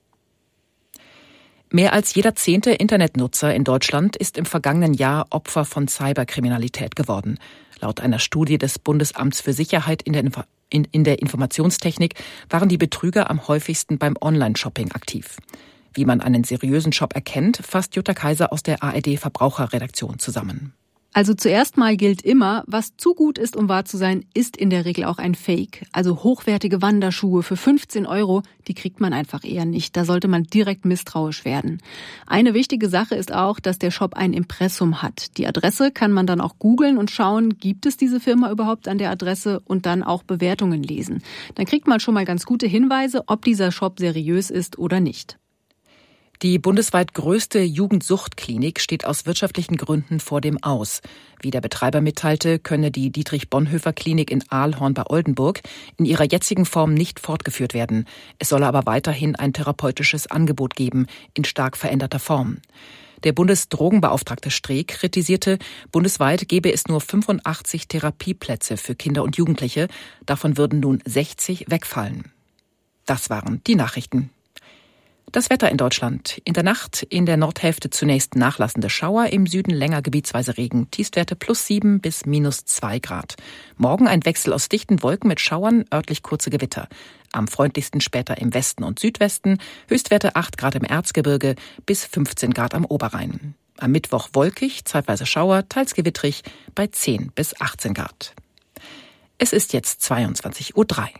Mehr als jeder zehnte Internetnutzer in Deutschland ist im vergangenen Jahr Opfer von Cyberkriminalität geworden. Laut einer Studie des Bundesamts für Sicherheit in der, Inf- in, in der Informationstechnik waren die Betrüger am häufigsten beim Online-Shopping aktiv. Wie man einen seriösen Shop erkennt, fasst Jutta Kaiser aus der A R D-Verbraucherredaktion zusammen. Also zuerst mal gilt immer, was zu gut ist, um wahr zu sein, ist in der Regel auch ein Fake. Also hochwertige Wanderschuhe für fünfzehn Euro, die kriegt man einfach eher nicht. Da sollte man direkt misstrauisch werden. Eine wichtige Sache ist auch, dass der Shop ein Impressum hat. Die Adresse kann man dann auch googeln und schauen, gibt es diese Firma überhaupt an der Adresse und dann auch Bewertungen lesen. Dann kriegt man schon mal ganz gute Hinweise, ob dieser Shop seriös ist oder nicht. Die bundesweit größte Jugendsuchtklinik steht aus wirtschaftlichen Gründen vor dem Aus. Wie der Betreiber mitteilte, könne die Dietrich-Bonhoeffer-Klinik in Aalhorn bei Oldenburg in ihrer jetzigen Form nicht fortgeführt werden. Es solle aber weiterhin ein therapeutisches Angebot geben, in stark veränderter Form. Der Bundesdrogenbeauftragte Streeck kritisierte, bundesweit gebe es nur fünfundachtzig Therapieplätze für Kinder und Jugendliche. Davon würden nun sechzig wegfallen. Das waren die Nachrichten. Das Wetter in Deutschland. In der Nacht in der Nordhälfte zunächst nachlassende Schauer, im Süden länger gebietsweise Regen. Tiefstwerte plus sieben bis minus zwei Grad. Morgen ein Wechsel aus dichten Wolken mit Schauern, örtlich kurze Gewitter. Am freundlichsten später im Westen und Südwesten. Höchstwerte acht Grad im Erzgebirge bis fünfzehn Grad am Oberrhein. Am Mittwoch wolkig, zeitweise Schauer, teils gewittrig bei zehn bis achtzehn Grad. Es ist jetzt zweiundzwanzig Uhr drei.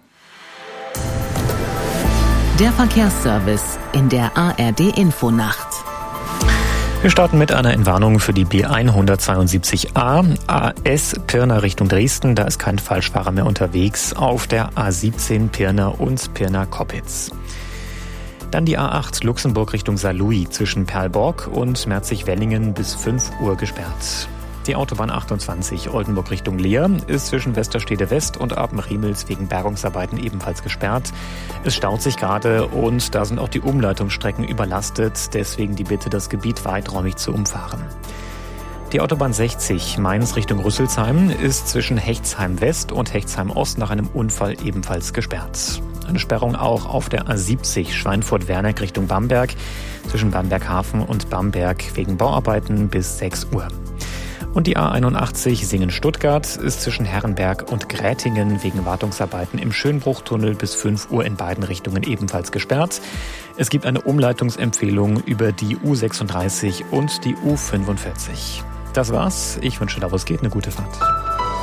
Der Verkehrsservice in der A R D-Infonacht. Wir starten mit einer Entwarnung für die B hundertzweiundsiebzig A, A S Pirna Richtung Dresden. Da ist kein Falschfahrer mehr unterwegs auf der A siebzehn Pirna und Pirna-Koppitz. Dann die A acht Luxemburg Richtung Saarlouis zwischen Perlborg und Merzig-Wellingen bis fünf Uhr gesperrt. Die Autobahn achtundzwanzig Oldenburg Richtung Leer ist zwischen Westerstede West und Apen-Riemels wegen Bergungsarbeiten ebenfalls gesperrt. Es staut sich gerade und da sind auch die Umleitungsstrecken überlastet. Deswegen die Bitte, das Gebiet weiträumig zu umfahren. Die Autobahn sechzig Mainz Richtung Rüsselsheim ist zwischen Hechtsheim West und Hechtsheim Ost nach einem Unfall ebenfalls gesperrt. Eine Sperrung auch auf der A siebzig Schweinfurt-Werneck Richtung Bamberg zwischen Bamberg-Hafen und Bamberg wegen Bauarbeiten bis sechs Uhr. Und die A einundachtzig Singen-Stuttgart ist zwischen Herrenberg und Grätingen wegen Wartungsarbeiten im Schönbruchtunnel bis fünf Uhr in beiden Richtungen ebenfalls gesperrt. Es gibt eine Umleitungsempfehlung über die U sechsunddreißig und die U fünfundvierzig. Das war's. Ich wünsche da, wo es geht, eine gute Fahrt.